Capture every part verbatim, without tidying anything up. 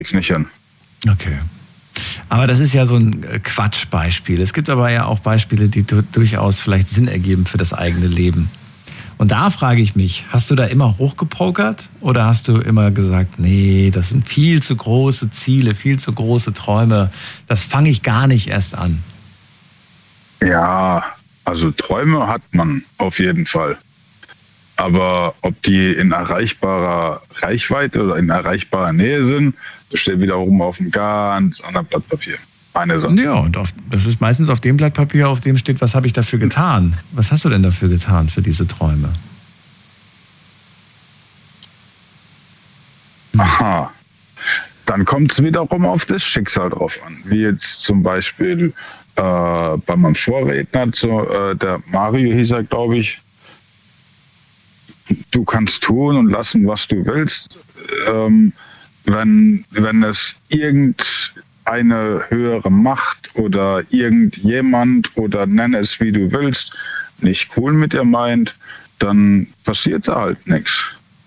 es nicht hin. Okay. Aber das ist ja so ein Quatschbeispiel. Es gibt aber ja auch Beispiele, die du, durchaus vielleicht Sinn ergeben für das eigene Leben. Und da frage ich mich, hast du da immer hochgepokert oder hast du immer gesagt, nee, das sind viel zu große Ziele, viel zu große Träume, das fange ich gar nicht erst an? Ja, also Träume hat man auf jeden Fall. Aber ob die in erreichbarer Reichweite oder in erreichbarer Nähe sind, das steht wiederum auf einem ganz anderen Blatt Papier. Eine Sache. Ja, und auf, das ist meistens auf dem Blatt Papier, auf dem steht, was habe ich dafür getan? Was hast du denn dafür getan, für diese Träume? Hm. Aha. Dann kommt es wiederum auf das Schicksal drauf an. Wie jetzt zum Beispiel äh, bei meinem Vorredner, so, äh, der Mario hieß er, glaube ich, du kannst tun und lassen, was du willst. Ähm, wenn, wenn es irgendeine höhere Macht oder irgendjemand oder nenne es wie du willst, nicht cool mit dir meint, dann passiert da halt nichts.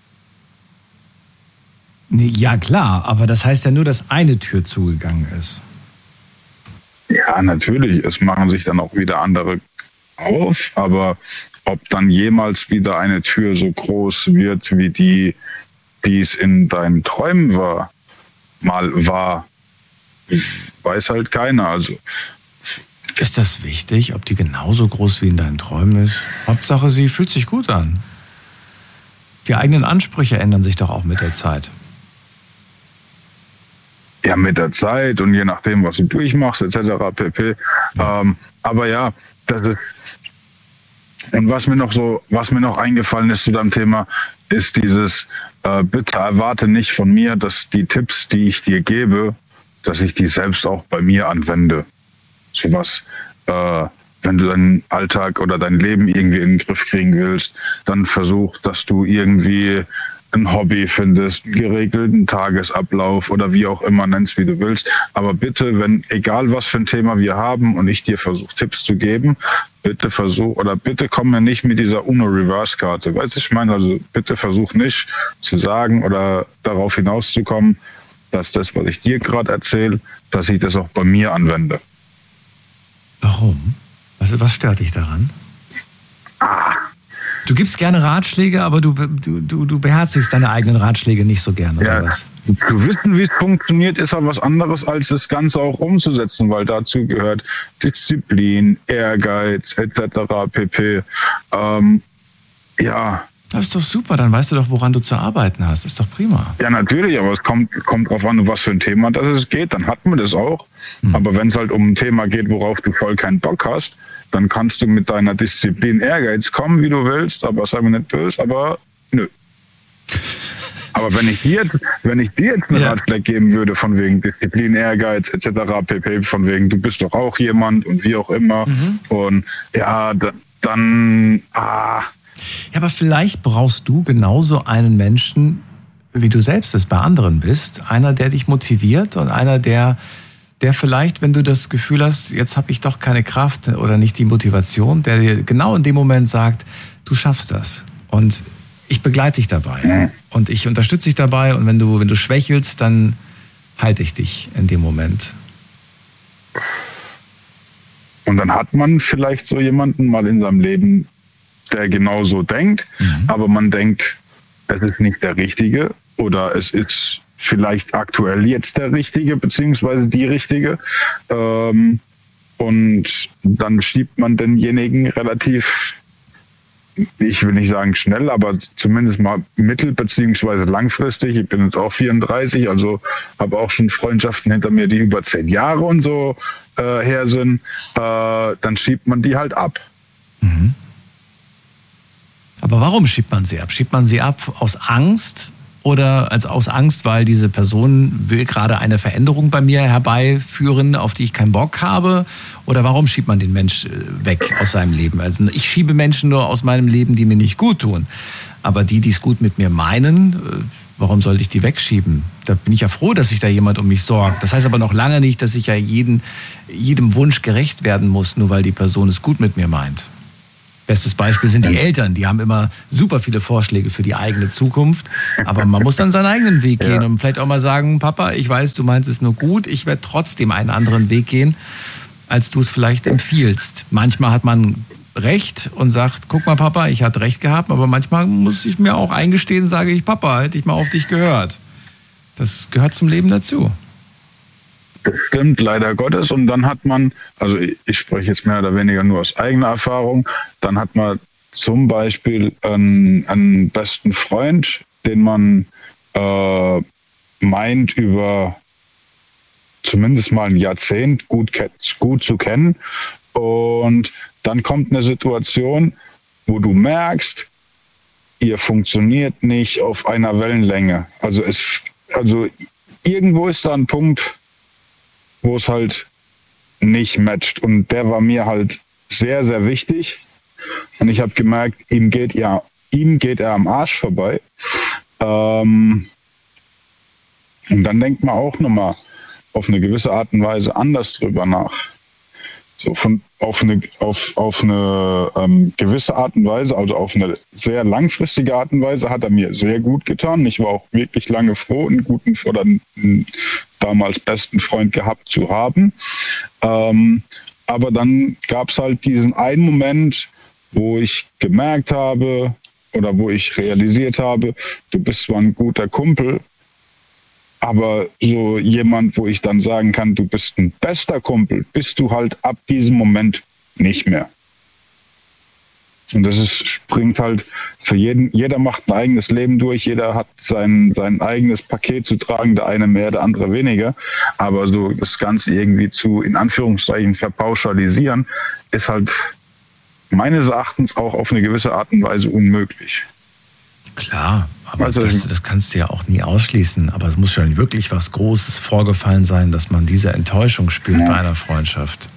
Ja klar, aber das heißt ja nur, dass eine Tür zugegangen ist. Ja, natürlich. Es machen sich dann auch wieder andere auf, aber ob dann jemals wieder eine Tür so groß wird, wie die, die es in deinen Träumen war, mal war, weiß halt keiner. Also ist das wichtig, ob die genauso groß wie in deinen Träumen ist? Hauptsache, sie fühlt sich gut an. Die eigenen Ansprüche ändern sich doch auch mit der Zeit. Ja, mit der Zeit und je nachdem, was du durchmachst, et cetera pp. Ja. Ähm, aber ja, das ist. Und was mir noch so, was mir noch eingefallen ist zu deinem Thema, ist dieses, äh, bitte erwarte nicht von mir, dass die Tipps, die ich dir gebe, dass ich die selbst auch bei mir anwende. Sowas, äh, wenn du deinen Alltag oder dein Leben irgendwie in den Griff kriegen willst, dann versuch, dass du irgendwie ein Hobby findest, einen geregelten Tagesablauf oder wie auch immer, nennst, wie du willst. Aber bitte, wenn, egal was für ein Thema wir haben und ich dir versuche, Tipps zu geben, bitte versuch, oder bitte komm mir nicht mit dieser Uno-Reverse-Karte. Weißt du, ich meine, also bitte versuch nicht zu sagen oder darauf hinauszukommen, dass das, was ich dir gerade erzähle, dass ich das auch bei mir anwende. Warum? Was, was stört dich daran? Ah. Du gibst gerne Ratschläge, aber du, du, du, du beherzigst deine eigenen Ratschläge nicht so gerne, oder ja, was? Zu wissen, wie es funktioniert, ist aber was anderes, als das Ganze auch umzusetzen, weil dazu gehört Disziplin, Ehrgeiz, et cetera pp. Ähm, ja. Das ist doch super, dann weißt du doch, woran du zu arbeiten hast. Das ist doch prima. Ja, natürlich, aber es kommt, kommt drauf an, um was für ein Thema das es geht, dann hat man das auch. Hm. Aber wenn es halt um ein Thema geht, worauf du voll keinen Bock hast, dann kannst du mit deiner Disziplin Ehrgeiz kommen, wie du willst, aber sei mir nicht böse, aber nö. Aber wenn ich dir jetzt, wenn ich dir jetzt einen ja. Ratschlag geben würde, von wegen Disziplin, Ehrgeiz, et cetera pp, von wegen, du bist doch auch jemand und wie auch immer, mhm. und ja, da, dann, ah. Ja, aber vielleicht brauchst du genauso einen Menschen, wie du selbst es bei anderen bist, einer, der dich motiviert und einer, der der vielleicht, wenn du das Gefühl hast, jetzt habe ich doch keine Kraft oder nicht die Motivation, der dir genau in dem Moment sagt, du schaffst das und ich begleite dich dabei und ich unterstütze dich dabei und wenn du, wenn du schwächelst, dann halte ich dich in dem Moment. Und dann hat man vielleicht so jemanden mal in seinem Leben, der genauso denkt, mhm. aber man denkt, es ist nicht der Richtige oder es ist vielleicht aktuell jetzt der Richtige, beziehungsweise die Richtige. Ähm, und dann schiebt man denjenigen relativ, ich will nicht sagen schnell, aber zumindest mal mittel- beziehungsweise langfristig. Ich bin jetzt auch vierunddreißig, also habe auch schon Freundschaften hinter mir, die über zehn Jahre und so äh, her sind. Äh, dann schiebt man die halt ab. Mhm. Aber warum schiebt man sie ab? Schiebt man sie ab aus Angst? Oder als aus Angst, weil diese Person will gerade eine Veränderung bei mir herbeiführen, auf die ich keinen Bock habe? Oder warum schiebt man den Mensch weg aus seinem Leben? Also ich schiebe Menschen nur aus meinem Leben, die mir nicht gut tun. Aber die, die es gut mit mir meinen, warum sollte ich die wegschieben? Da bin ich ja froh, dass sich da jemand um mich sorgt. Das heißt aber noch lange nicht, dass ich ja jeden, jedem Wunsch gerecht werden muss, nur weil die Person es gut mit mir meint. Bestes Beispiel sind die Eltern, die haben immer super viele Vorschläge für die eigene Zukunft, aber man muss dann seinen eigenen Weg gehen ja. und vielleicht auch mal sagen, Papa, ich weiß, du meinst es nur gut, ich werde trotzdem einen anderen Weg gehen, als du es vielleicht empfiehlst. Manchmal hat man recht und sagt, guck mal Papa, ich hatte recht gehabt, aber manchmal muss ich mir auch eingestehen, sage ich, Papa, hätte ich mal auf dich gehört. Das gehört zum Leben dazu. Das stimmt, leider Gottes. Und dann hat man, also ich, ich spreche jetzt mehr oder weniger nur aus eigener Erfahrung, dann hat man zum Beispiel einen, einen besten Freund, den man äh, meint, über zumindest mal ein Jahrzehnt gut, gut zu kennen. Und dann kommt eine Situation, wo du merkst, ihr funktioniert nicht auf einer Wellenlänge. Also, es, also irgendwo ist da ein Punkt, wo es halt nicht matcht. Und der war mir halt sehr, sehr wichtig. Und ich habe gemerkt, ihm geht, ja, ihm geht er am Arsch vorbei. Ähm, und dann denkt man auch nochmal auf eine gewisse Art und Weise anders drüber nach. So von, auf eine, auf, auf eine ähm, gewisse Art und Weise, also auf eine sehr langfristige Art und Weise, hat er mir sehr gut getan. Ich war auch wirklich lange froh, einen guten oder einen damals besten Freund gehabt zu haben. Ähm, aber dann gab es halt diesen einen Moment, wo ich gemerkt habe oder wo ich realisiert habe, du bist zwar ein guter Kumpel, aber so jemand, wo ich dann sagen kann, du bist ein bester Kumpel, bist du halt ab diesem Moment nicht mehr. Und das ist, springt halt für jeden, jeder macht ein eigenes Leben durch, jeder hat sein, sein eigenes Paket zu tragen, der eine mehr, der andere weniger. Aber so das Ganze irgendwie zu, in Anführungszeichen, verpauschalisieren, ist halt meines Erachtens auch auf eine gewisse Art und Weise unmöglich. Klar, aber also, das, das kannst du ja auch nie ausschließen. Aber es muss schon wirklich was Großes vorgefallen sein, dass man diese Enttäuschung spürt ja. bei einer Freundschaft.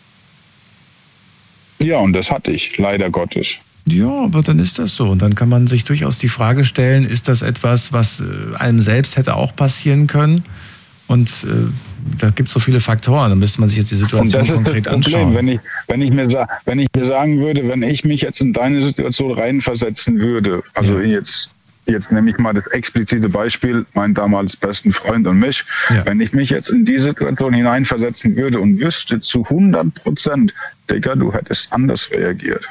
Ja, und das hatte ich, leider Gottes. Ja, aber dann ist das so. Und dann kann man sich durchaus die Frage stellen, ist das etwas, was einem selbst hätte auch passieren können? Und äh, da gibt es so viele Faktoren, da müsste man sich jetzt die Situation konkret anschauen. Das ist das Problem, wenn ich, wenn, ich mir, wenn ich mir sagen würde, wenn ich mich jetzt in deine Situation reinversetzen würde, also ja. jetzt, jetzt nehme ich mal das explizite Beispiel, mein damals besten Freund und mich, ja. wenn ich mich jetzt in die Situation hineinversetzen würde und wüsste zu hundert Prozent, Digga, du hättest anders reagiert.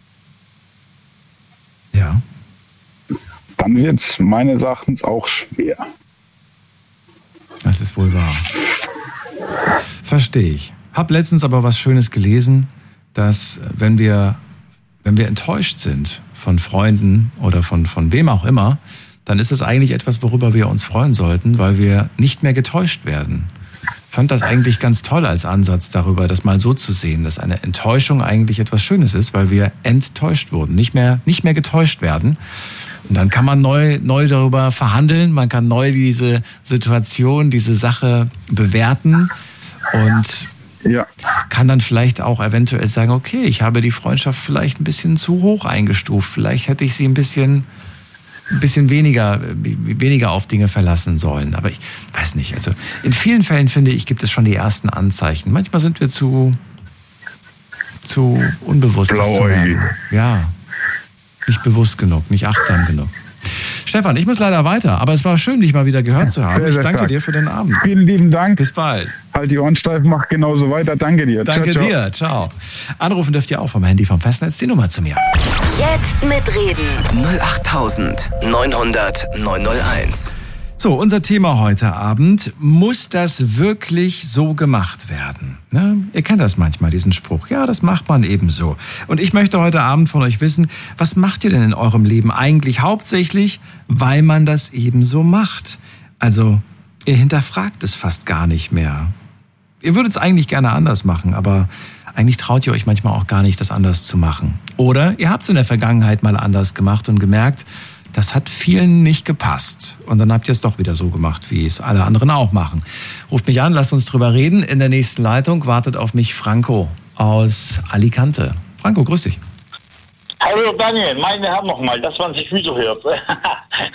Ja. Dann wird es meines Erachtens auch schwer. Das ist wohl wahr. Verstehe ich. Hab letztens aber was Schönes gelesen, dass wenn wir, wenn wir enttäuscht sind von Freunden oder von, von wem auch immer, dann ist es eigentlich etwas, worüber wir uns freuen sollten, weil wir nicht mehr getäuscht werden. Ich fand das eigentlich ganz toll als Ansatz darüber, das mal so zu sehen, dass eine Enttäuschung eigentlich etwas Schönes ist, weil wir enttäuscht wurden, nicht mehr, nicht mehr getäuscht werden. Und dann kann man neu, neu darüber verhandeln, man kann neu diese Situation, diese Sache bewerten und ja. kann dann vielleicht auch eventuell sagen, okay, ich habe die Freundschaft vielleicht ein bisschen zu hoch eingestuft, vielleicht hätte ich sie ein bisschen, ein bisschen weniger, weniger auf Dinge verlassen sollen. Aber ich weiß nicht, also in vielen Fällen finde ich, gibt es schon die ersten Anzeichen. Manchmal sind wir zu, zu unbewusst. Blauäugig. Ja. Nicht bewusst genug, nicht achtsam genug. Stefan, ich muss leider weiter, aber es war schön, dich mal wieder gehört zu haben. Sehr, sehr ich danke stark. dir für den Abend. Vielen lieben Dank. Bis bald. Halt die Ohren steif, mach genauso weiter. Danke dir. Danke ciao, dir. Ciao. Anrufen dürft ihr auch vom Handy vom Festnetz die Nummer zu mir. Jetzt mitreden. null acht neunhundert neunhunderteins. So, unser Thema heute Abend, muss das wirklich so gemacht werden? Ne? Ihr kennt das manchmal, diesen Spruch. Ja, das macht man eben so. Und ich möchte heute Abend von euch wissen, was macht ihr denn in eurem Leben eigentlich hauptsächlich, weil man das eben so macht? Also, ihr hinterfragt es fast gar nicht mehr. Ihr würdet es eigentlich gerne anders machen, aber eigentlich traut ihr euch manchmal auch gar nicht, das anders zu machen. Oder ihr habt es in der Vergangenheit mal anders gemacht und gemerkt, das hat vielen nicht gepasst. Und dann habt ihr es doch wieder so gemacht, wie es alle anderen auch machen. Ruft mich an, lasst uns drüber reden. In der nächsten Leitung wartet auf mich Franco aus Alicante. Franco, grüß dich. Hallo Daniel, meine Herren nochmal, dass man sich wieder hört.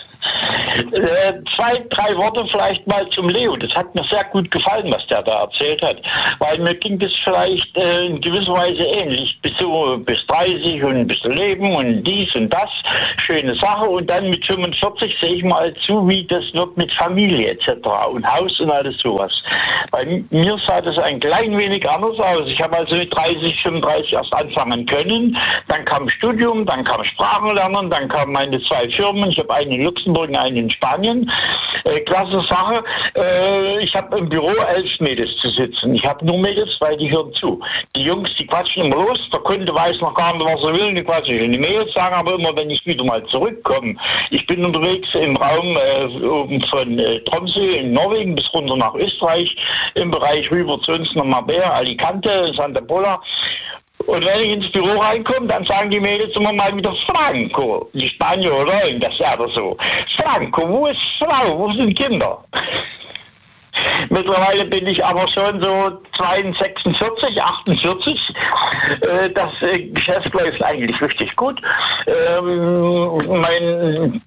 Äh, zwei, drei Worte vielleicht mal zum Leo. Das hat mir sehr gut gefallen, was der da erzählt hat. Weil mir ging das vielleicht äh, in gewisser Weise ähnlich. Bis so bis dreißig und ein bisschen Leben und dies und das. Schöne Sache. Und dann mit fünfundvierzig sehe ich mal zu, wie das wird mit Familie et cetera und Haus und alles sowas. Bei mir sah das ein klein wenig anders aus. Ich habe also mit dreißig, fünfunddreißig erst anfangen können. Dann kam Studium, dann kam Sprachenlernen, dann kamen meine zwei Firmen. Ich habe eine in Luxemburg und eine in Spanien. Äh, klasse Sache. Äh, ich habe im Büro elf Mädels zu sitzen. Ich habe nur Mädels, weil die hören zu. Die Jungs, die quatschen immer los. Der Kunde weiß noch gar nicht, was er will. Die quatschen. Und die Mädels sagen aber immer, wenn ich wieder mal zurückkomme. Ich bin unterwegs im Raum äh, oben von äh, Tromsø in Norwegen bis runter nach Österreich, im Bereich rüber zu uns nach Marbella, Alicante, Santa Pola. Und wenn ich ins Büro reinkomme, dann sagen die Mädels immer mal wieder Franco. Die Spanier oder das ist ja so. Franco, wo ist Frau, wo sind Kinder? Mittlerweile bin ich aber schon so sechsundvierzig, achtundvierzig. Äh, das äh, Geschäft läuft eigentlich richtig gut. Ähm, mein,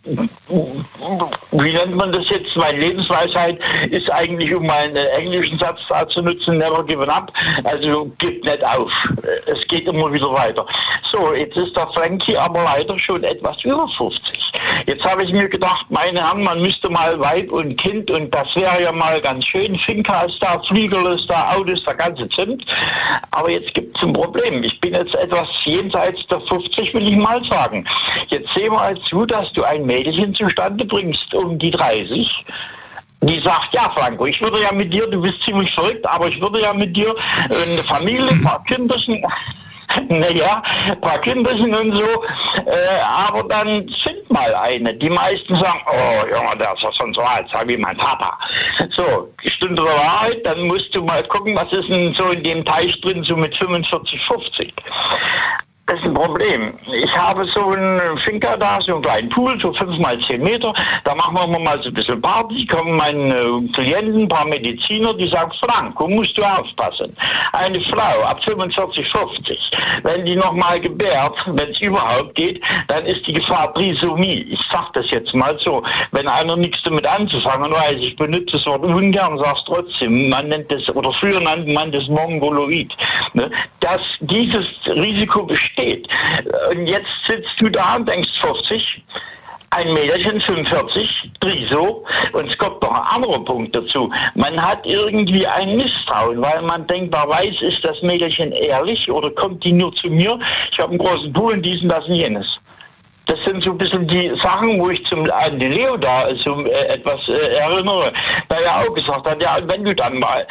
wie nennt man das jetzt? Meine Lebensweisheit ist eigentlich, um meinen englischen Satz da zu nutzen, never give up. Also gib nicht auf. Es geht immer wieder weiter. So, jetzt ist der Frankie aber leider schon etwas über fünfzig. Jetzt habe ich mir gedacht, meine Herren, man müsste mal Weib und Kind, und das wäre ja mal ganz schön. Finca ist da, Flieger ist da, Auto ist der ganze Zimt. Aber jetzt gibt es ein Problem. Ich bin jetzt etwas jenseits der fünfzig, will ich mal sagen. Jetzt seh mal zu, dass du ein Mädchen zustande bringst um die dreißig. Die sagt, ja Franco, ich würde ja mit dir, du bist ziemlich verrückt, aber ich würde ja mit dir eine Familie, ein paar Kinderchen... Naja, ein paar Kinderchen und so, äh, aber dann find mal eine. Die meisten sagen, oh Junge, der ist ja schon so alt, sag wie mein Papa. So, Stunde der Wahrheit, dann musst du mal gucken, was ist denn so in dem Teich drin, so mit fünfundvierzig, fünfzig. Das ist ein Problem. Ich habe so einen Finca da, so einen kleinen Pool, so fünf mal zehn Meter. Da machen wir mal so ein bisschen Party. Kommen meine Klienten, ein paar Mediziner, die sagen, Franco, musst du aufpassen. Eine Frau ab fünfundvierzig, fünfzig, wenn die nochmal gebärt, wenn es überhaupt geht, dann ist die Gefahr Trisomie. Ich sag das jetzt mal so. Wenn einer nichts damit anzufangen weiß, ich benutze das Wort ungern, sag's trotzdem. Man nennt das, oder früher nannte man das Mongoloid. Dass dieses Risiko besteht. Und jetzt sitzt du da und denkst fünfzig, ein Mädchen fünfundvierzig, Triso, und es kommt noch ein anderer Punkt dazu. Man hat irgendwie ein Misstrauen, weil man denkt, wer weiß, ist das Mädchen ehrlich oder kommt die nur zu mir? Ich habe einen großen Pool und dies und das und jenes. Das sind so ein bisschen die Sachen, wo ich zum, an den Leo da so, äh, etwas äh, erinnere, da er auch gesagt hat, ja, wenn du dann mal...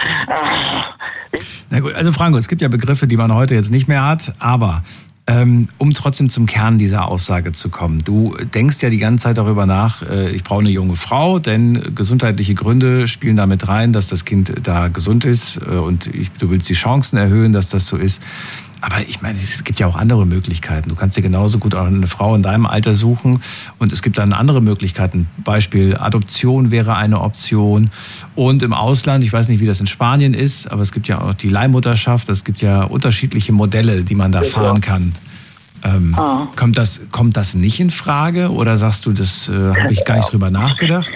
Äh, Na gut, also Franco, es gibt ja Begriffe, die man heute jetzt nicht mehr hat, aber... Um trotzdem zum Kern dieser Aussage zu kommen. Du denkst ja die ganze Zeit darüber nach, ich brauche eine junge Frau, denn gesundheitliche Gründe spielen damit rein, dass das Kind da gesund ist und ich, du willst die Chancen erhöhen, dass das so ist. Aber ich meine, es gibt ja auch andere Möglichkeiten. Du kannst dir genauso gut auch eine Frau in deinem Alter suchen und es gibt dann andere Möglichkeiten. Beispiel Adoption wäre eine Option und im Ausland, ich weiß nicht, wie das in Spanien ist, aber es gibt ja auch die Leihmutterschaft, es gibt ja unterschiedliche Modelle, die man da fahren kann. Ähm, ah. kommt das, kommt das nicht in Frage oder sagst du, das äh, habe ich gar nicht drüber nachgedacht?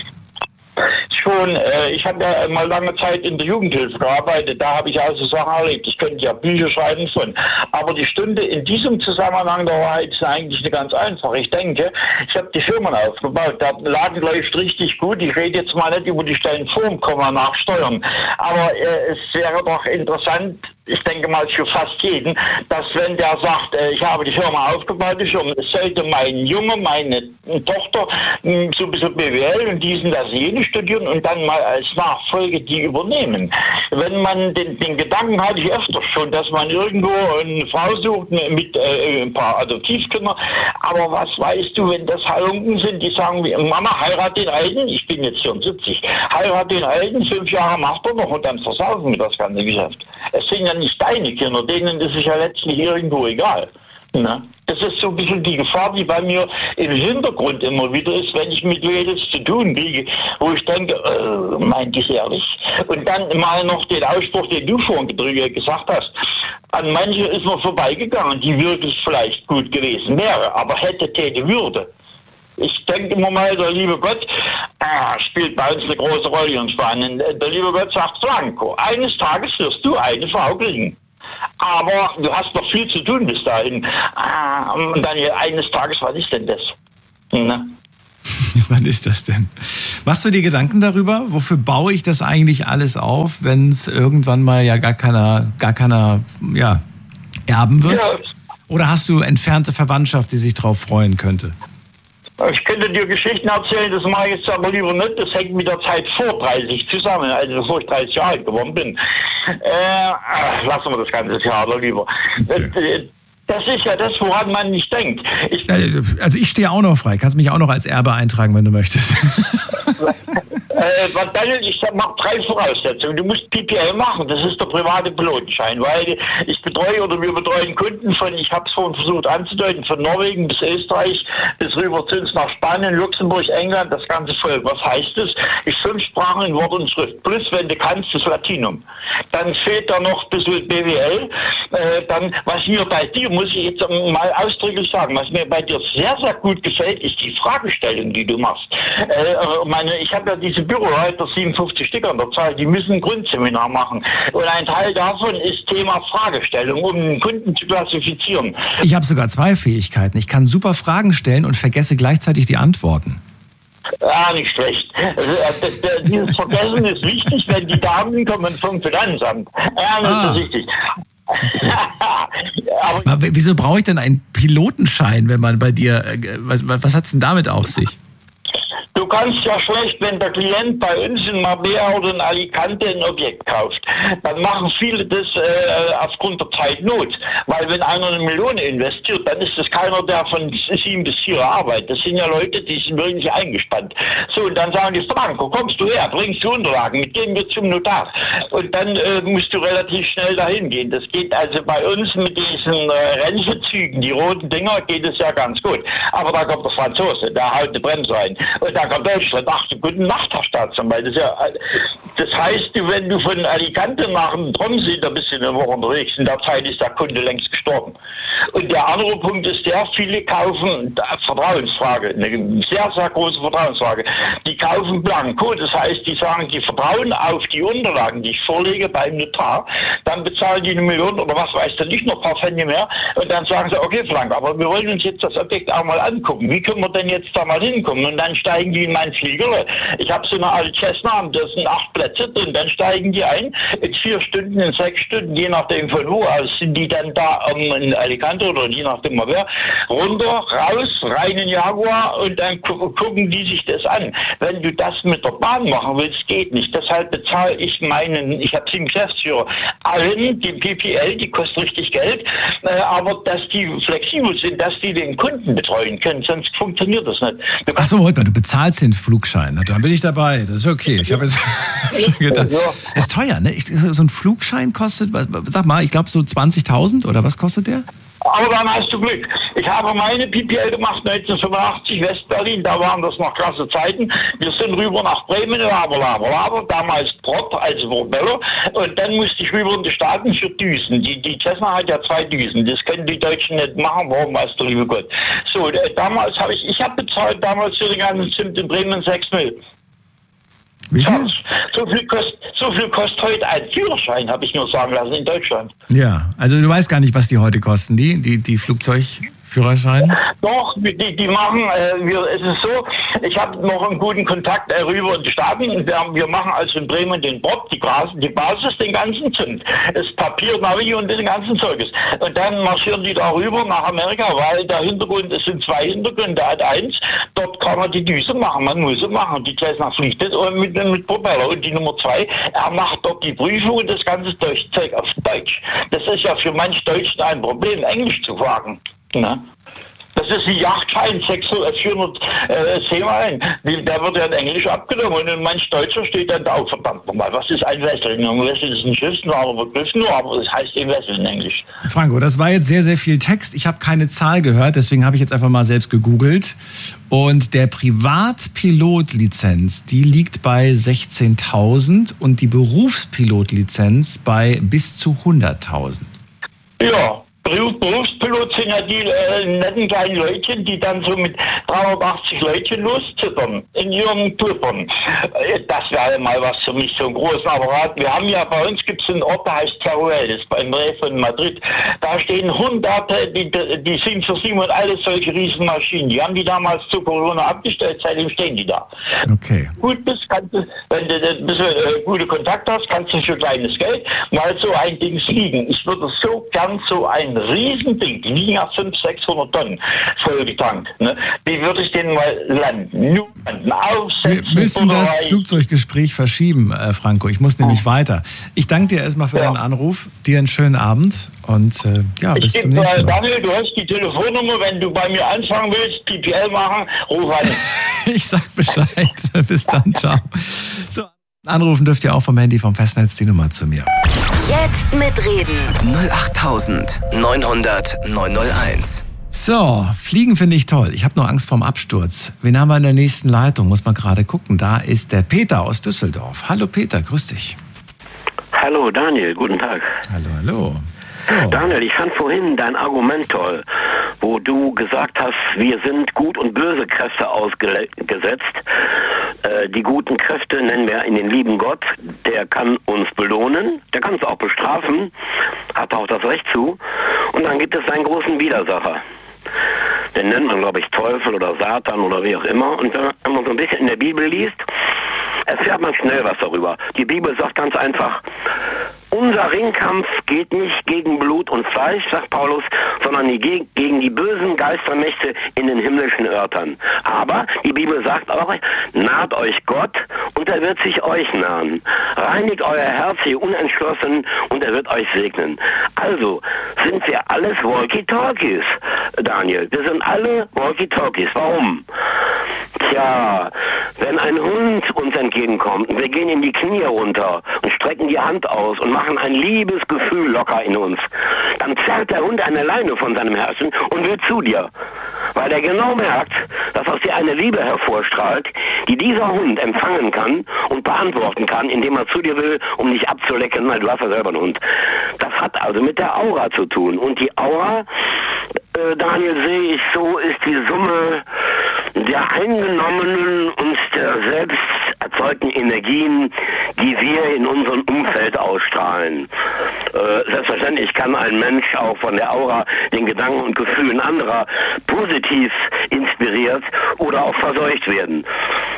Schon, äh, ich habe ja mal lange Zeit in der Jugendhilfe gearbeitet, da habe ich also Sachen erlebt, ich könnte ja Bücher schreiben von. Aber die Stunde in diesem Zusammenhang der Wahrheit ist eigentlich eine ganz einfache. Ich denke, ich habe die Firmen aufgebaut, der Laden läuft richtig gut, ich rede jetzt mal nicht über die Stellen vor dem Komma nach Steuern, aber äh, es wäre doch interessant, ich denke mal für fast jeden, dass wenn der sagt, äh, ich habe die Firma aufgebaut, die Firma, es sollte mein Junge, meine Tochter mh, so ein bisschen B W L und diesen, das jene studieren und dann mal als Nachfolge die übernehmen. Wenn man den, den Gedanken hatte ich öfters schon, dass man irgendwo eine Frau sucht mit äh, ein paar Adoptivkindern, aber was weißt du, wenn das Halunken sind, die sagen, Mama, heirat den Alten, ich bin jetzt vierundsiebzig, heirat den Alten, fünf Jahre macht er noch und dann versaufen wir das ganze Geschäft. Es sind ja nicht deine Kinder, denen ist es ja letztlich irgendwo egal. Ne? Das ist so ein bisschen die Gefahr, die bei mir im Hintergrund immer wieder ist, wenn ich mit Mädels zu tun kriege, wo ich denke, äh, meint ich ehrlich? Und dann mal noch den Ausspruch, den du vorhin gesagt hast, an manche ist man vorbeigegangen, die wirklich vielleicht gut gewesen wäre, aber hätte, täte, würde. Ich denke immer mal, der liebe Gott äh, spielt bei uns eine große Rolle in Spanien. Der liebe Gott sagt, Franco, eines Tages wirst du eine Frau kriegen. Aber du hast noch viel zu tun bis dahin. Ah, und dann eines Tages, was ist denn das? Ne? Wann ist das denn? Machst du dir Gedanken darüber? Wofür baue ich das eigentlich alles auf, wenn es irgendwann mal ja gar keiner, gar keiner, ja, erben wird? Ja. Oder hast du entfernte Verwandtschaft, die sich drauf freuen könnte? Ich könnte dir Geschichten erzählen, das mache ich jetzt aber lieber nicht. Das hängt mit der Zeit vor dreißig zusammen, also bevor ich dreißig Jahre alt geworden bin. Äh, lassen wir das ganze Theater lieber. Okay. Das ist ja das, woran man nicht denkt. Ich also ich stehe auch noch frei. Kannst mich auch noch als Erbe eintragen, wenn du möchtest. äh, Daniel, ich mache drei Voraussetzungen. Du musst P P L machen, das ist der private Pilotenschein, weil ich betreue oder wir betreuen Kunden von, ich habe es vorhin versucht anzudeuten, von Norwegen bis Österreich, bis rüber zu uns nach Spanien, Luxemburg, England, das ganze Volk. Was heißt das? Ich fünf Sprachen in Wort und Schrift, plus wenn du kannst, das Latinum. Dann fehlt da noch ein bisschen B W L. Äh, dann, was mir bei dir, muss ich jetzt mal ausdrücklich sagen, was mir bei dir sehr, sehr gut gefällt, ist die Fragestellung, die du machst. Äh, meine, ich habe ja diese Büroleiter, siebenundfünfzig Stück an der Zahl, die müssen ein Grundseminar machen. Und ein Teil davon ist Thema Fragestellung, um den Kunden zu klassifizieren. Ich habe sogar zwei Fähigkeiten. Ich kann super Fragen stellen und vergesse gleichzeitig die Antworten. Ah, nicht schlecht. Also, äh, dieses Vergessen ist wichtig, wenn die Damen kommen vom Finanzamt. Ja, das ah. ist wichtig. Aber, Aber wieso brauche ich denn einen Pilotenschein, wenn man bei dir, was, was hat es denn damit auf sich? Du kannst ja schlecht, wenn der Klient bei uns in Marbella oder in Alicante ein Objekt kauft, dann machen viele das äh, aufgrund der Zeitnot. Weil wenn einer eine Million investiert, dann ist das keiner, der von sieben bis vier arbeitet. Das sind ja Leute, die sind wirklich eingespannt. So, und dann sagen die, Franco, kommst du her, bringst du Unterlagen mit, gehen wir zum Notar. Und dann äh, musst du relativ schnell dahin gehen. Das geht also bei uns mit diesen äh, Rennzügen, die roten Dinger, geht es ja ganz gut. Aber da kommt der Franzose, der haut die Bremse rein. Und da kommt Deutschland, ach, guten Nacht, Herr Staatsanwalt. Das, ja, das heißt, wenn du von Alicante nach Tromsø, da bist du eine Woche unterwegs, in der Zeit ist der Kunde längst gestorben. Und der andere Punkt ist der, viele kaufen, Vertrauensfrage, eine sehr, sehr große Vertrauensfrage, die kaufen blanko, das heißt, die sagen, die vertrauen auf die Unterlagen, die ich vorlege beim Notar, dann bezahlen die eine Million oder was weiß der nicht, noch ein paar Pfennige mehr, und dann sagen sie, okay, Frank, aber wir wollen uns jetzt das Objekt auch mal angucken. Wie können wir denn jetzt da mal hinkommen? Und dann steigen die in mein Flieger. Ich habe so eine alte Cessna, da sind acht Plätze drin, dann steigen die ein, in vier Stunden, in sechs Stunden, je nachdem von wo aus, sind die dann da um, in Alicante oder je nachdem mal wer, runter, raus, rein in Jaguar und dann gu- gucken die sich das an. Wenn du das mit der Bahn machen willst, geht nicht. Deshalb bezahle ich meinen, ich habe sieben Geschäftsführer, allen die P P L, die kostet richtig Geld, äh, aber dass die flexibel sind, dass die den Kunden betreuen können, sonst funktioniert das nicht. Achso, Holtmann, du bezahlst den Flugschein. Dann bin ich dabei. Das ist okay. Ich habe jetzt schon gedacht, das ist teuer, ne? Ich, so ein Flugschein kostet, sag mal, ich glaube so zwanzigtausend oder was kostet der? Aber dann hast du Glück. Ich habe meine P P L gemacht neunzehnhundertfünfundachtzig, Westberlin, da waren das noch krasse Zeiten. Wir sind rüber nach Bremen, laber, laber, laber, damals Prop, also Propeller, und dann musste ich rüber in die Staaten für Düsen. Die, die Cessna hat ja zwei Düsen, das können die Deutschen nicht machen, warum weiß der liebe Gott. So, damals habe ich, ich habe bezahlt damals für den ganzen Zimt in Bremen sechs Mil. Wie viel? So viel kostet, so viel kostet heute ein Führerschein, habe ich nur sagen lassen, in Deutschland. Ja, also du weißt gar nicht, was die heute kosten, die, die, die Flugzeugführerscheine? Doch, die, die machen, äh, wir, es ist so, ich habe noch einen guten Kontakt äh, rüber in die Staaten. Wir, haben, wir machen also in Bremen den Bob, die, Basis, die Basis, den ganzen Zimt, das Papier, Navi und den ganzen Zeuges. Und dann marschieren die da rüber nach Amerika, weil der Hintergrund, es sind zwei Hintergründe, der hat eins, dort kann man die Düse machen, man muss sie machen. Die Cessna fliegt nicht mit, mit Propeller. Und die Nummer zwei, er macht dort die Prüfung und das ganze Zeug auf Deutsch. Das ist ja für manch Deutschen ein Problem, Englisch zu fragen. Ne? Das ist die Yachtschein sechshundert, vierhundert äh, Seemeilen. Der wird ja in Englisch abgenommen und in manch Deutscher steht dann da, oh, verdammt nochmal, was ist ein Vessel? Ein Vessel ist ein Schiffsname, Begriff nur, aber das heißt eben Vessel in Englisch. Franco, das war jetzt sehr, sehr viel Text. Ich habe keine Zahl gehört, deswegen habe ich jetzt einfach mal selbst gegoogelt. Und der Privatpilotlizenz, die liegt bei sechzehntausend und die Berufspilotlizenz bei bis zu hunderttausend. Ja. Berufspilot sind ja die äh, netten kleinen Leutchen, die dann so mit dreihundertachtzig Leutchen loszittern in ihren Tuppern. Das wäre mal was für mich, so einen großen Apparat. Wir haben ja, bei uns gibt es einen Ort, der heißt Teruel, das ist bei Nähe von Madrid. Da stehen Hunderte, die, die sind für Simon alles solche riesen Maschinen. Die haben die damals zu Corona abgestellt, seitdem stehen die da. Okay. Gut bist, kannst du, wenn du ein bisschen äh, gute Kontakt hast, kannst du für kleines Geld mal so ein Ding fliegen. Ich würde so gern so ein Riesending, die wiegen ja fünfhundert, sechshundert Tonnen vollgetankt. Ne? Wie würde ich den mal landen? Nur aufsetzen. Wir müssen das Flugzeuggespräch verschieben, äh, Franco. Ich muss nämlich oh. weiter. Ich danke dir erstmal für ja. deinen Anruf. Dir einen schönen Abend und äh, ja, bis ich zum nächsten Mal. Daniel, du hast die Telefonnummer. Wenn du bei mir anfangen willst, P P L machen, ruf an. Ich sag Bescheid. Bis dann. Ciao. So. Anrufen dürft ihr auch vom Handy, vom Festnetz, die Nummer zu mir. Jetzt mitreden. null acht neunhundert neunhunderteins. So, Fliegen finde ich toll. Ich habe nur Angst vorm Absturz. Wen haben wir in der nächsten Leitung? Muss man gerade gucken. Da ist der Peter aus Düsseldorf. Hallo Peter, grüß dich. Hallo Daniel, guten Tag. Hallo, hallo. So. Daniel, ich fand vorhin dein Argument toll, wo du gesagt hast, wir sind gut und böse Kräfte ausgesetzt. Äh, die guten Kräfte nennen wir in den lieben Gott, der kann uns belohnen, der kann uns auch bestrafen, hat auch das Recht zu. Und dann gibt es einen großen Widersacher. Den nennt man, glaube ich, Teufel oder Satan oder wie auch immer. Und wenn man so ein bisschen in der Bibel liest, erfährt man schnell was darüber. Die Bibel sagt ganz einfach, unser Ringkampf geht nicht gegen Blut und Fleisch, sagt Paulus, sondern gegen die bösen Geistermächte in den himmlischen Örtern. Aber die Bibel sagt auch, naht euch Gott und er wird sich euch nahen. Reinigt euer Herz, ihr Unentschlossenen, und er wird euch segnen. Also sind wir alles Walkie-Talkies, Daniel. Wir sind alle Walkie-Talkies. Warum? Tja, wenn ein Hund uns entgegenkommt und wir gehen in die Knie runter und strecken die Hand aus und machen ein Liebesgefühl locker in uns, dann zerrt der Hund eine Leine von seinem Herzen und will zu dir. Weil er genau merkt, dass aus dir eine Liebe hervorstrahlt, die dieser Hund empfangen kann und beantworten kann, indem er zu dir will, um dich abzulecken, weil du hast ja selber einen Hund. Das hat also mit der Aura zu tun. Und die Aura, äh, Daniel, sehe ich so, ist die Summe der eingenommenen und der selbst erzeugten Energien, die wir in unserem Umfeld ausstrahlen. Äh, selbstverständlich kann ein Mensch auch von der Aura, den Gedanken und Gefühlen anderer positiv inspiriert oder auch verseucht werden.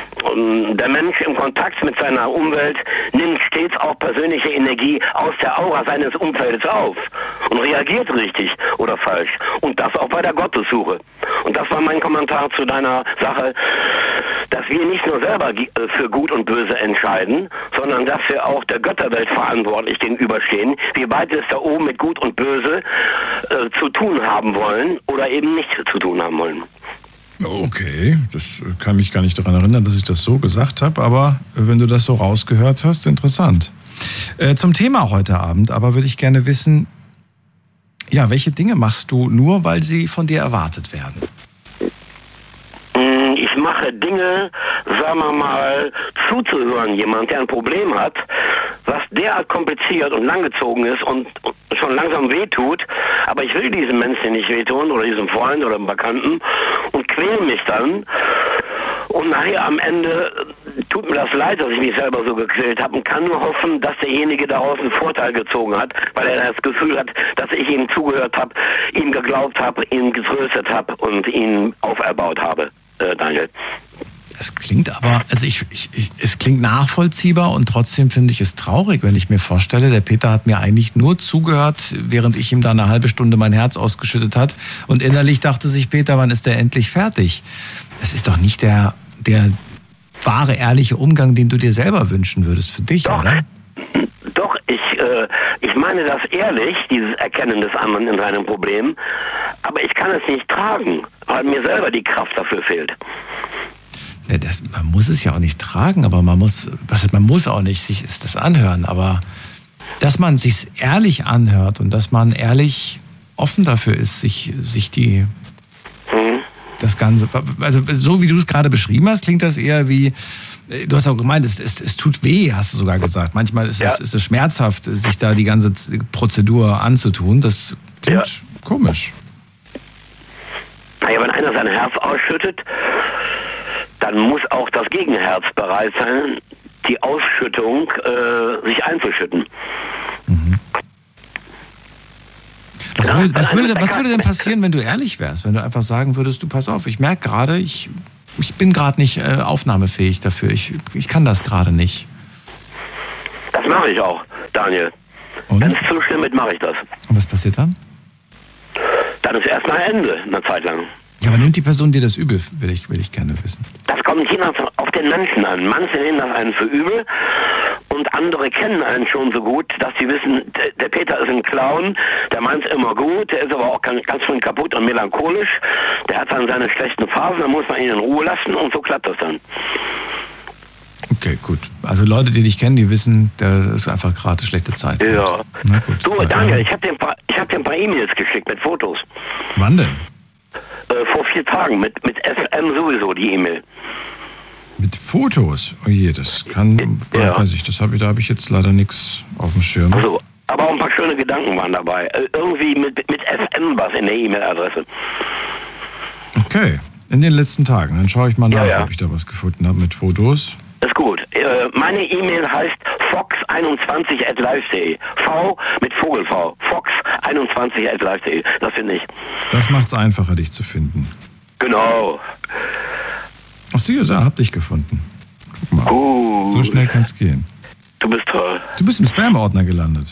Und der Mensch im Kontakt mit seiner Umwelt nimmt stets auch persönliche Energie aus der Aura seines Umfeldes auf und reagiert richtig oder falsch. Und das auch bei der Gottessuche. Und das war mein Kommentar zu deiner Sache, dass wir nicht nur selber für Gut und Böse entscheiden, sondern dass wir auch der Götterwelt verantwortlich gegenüberstehen, wie beide es da oben mit Gut und Böse äh, zu tun haben wollen oder eben nicht zu tun haben wollen. Okay, das kann mich gar nicht daran erinnern, dass ich das so gesagt habe, aber wenn du das so rausgehört hast, interessant. Äh, zum Thema heute Abend, aber würde ich gerne wissen, ja, welche Dinge machst du nur, weil sie von dir erwartet werden? Ich mache Dinge, sagen wir mal, zuzuhören, jemand, der ein Problem hat, was derart kompliziert und langgezogen ist und schon langsam wehtut, aber ich will diesem Menschen nicht wehtun oder diesem Freund oder einem Bekannten und quäle mich dann. Und nachher am Ende tut mir das leid, dass ich mich selber so gequält habe und kann nur hoffen, dass derjenige daraus einen Vorteil gezogen hat, weil er das Gefühl hat, dass ich ihm zugehört habe, ihm geglaubt habe, ihn getröstet habe und ihn auferbaut habe. Äh, Daniel. Es klingt aber, also ich, ich, ich, es klingt nachvollziehbar und trotzdem finde ich es traurig, wenn ich mir vorstelle, der Peter hat mir eigentlich nur zugehört, während ich ihm da eine halbe Stunde mein Herz ausgeschüttet hat und innerlich dachte sich Peter, wann ist der endlich fertig? Es ist doch nicht der, der wahre, ehrliche Umgang, den du dir selber wünschen würdest für dich, doch, oder? Doch, ich, äh, ich meine das ehrlich, dieses Erkennen des anderen in seinem Problem, aber ich kann es nicht tragen, weil mir selber die Kraft dafür fehlt. Ja, das, man muss es ja auch nicht tragen, aber man muss, was, man muss auch nicht sich das anhören, aber dass man sich ehrlich anhört und dass man ehrlich offen dafür ist, sich, sich die, hm. das Ganze, also so wie du es gerade beschrieben hast, klingt das eher wie, du hast auch gemeint, es, es, es tut weh, hast du sogar gesagt. Manchmal ist, ja. es, ist es schmerzhaft, sich da die ganze Prozedur anzutun. Das klingt ja. Komisch. Naja, wenn einer sein Herz ausschüttet, dann muss auch das Gegenherz bereit sein, die Ausschüttung äh, sich einzuschütten. Mhm. Was, würde, was, würde, was würde denn passieren, wenn du ehrlich wärst? Wenn du einfach sagen würdest, du pass auf, ich merke gerade, ich, ich bin gerade nicht äh, aufnahmefähig dafür. Ich, ich kann das gerade nicht. Das mache ich auch, Daniel. Wenn es zu schlimm wird, mache ich das. Und was passiert dann? Dann ist erstmal Ende, eine Zeit lang. Ja, aber nimmt die Person dir das übel, will ich, will ich gerne wissen. Das kommt je nach auf den Menschen an. Manche nehmen das einen für übel und andere kennen einen schon so gut, dass sie wissen, der Peter ist ein Clown, der meint es immer gut, der ist aber auch ganz, ganz schön kaputt und melancholisch, der hat dann seine schlechten Phasen, dann muss man ihn in Ruhe lassen und so klappt das dann. Okay, gut. Also Leute, die dich kennen, die wissen, das ist einfach gerade eine schlechte Zeit. Ja. Na gut. Du, Daniel, ich habe dir ein paar, ich hab dir ein paar E-Mails geschickt mit Fotos. Wann denn? Äh, vor vier Tagen mit, mit S M sowieso, die E-Mail. Mit Fotos? Oh je, das kann, ja. weiß ich, das habe ich, da habe ich jetzt leider nichts auf dem Schirm. Also, aber auch ein paar schöne Gedanken waren dabei. Äh, irgendwie mit, mit S M was in der E-Mail-Adresse. Okay, in den letzten Tagen. Dann schaue ich mal nach, ja, ja. ob ich da was gefunden habe mit Fotos. Ist gut. Äh, meine E-Mail heißt fox einundzwanzig at live punkt de. V mit Vogel V. fox einundzwanzig at live punkt de. Das finde ich. Das macht es einfacher, dich zu finden. Genau. Ach so, ja, da hab dich gefunden. Guck mal. Uh, so schnell kann es gehen. Du bist toll. Du bist im Spam-Ordner gelandet.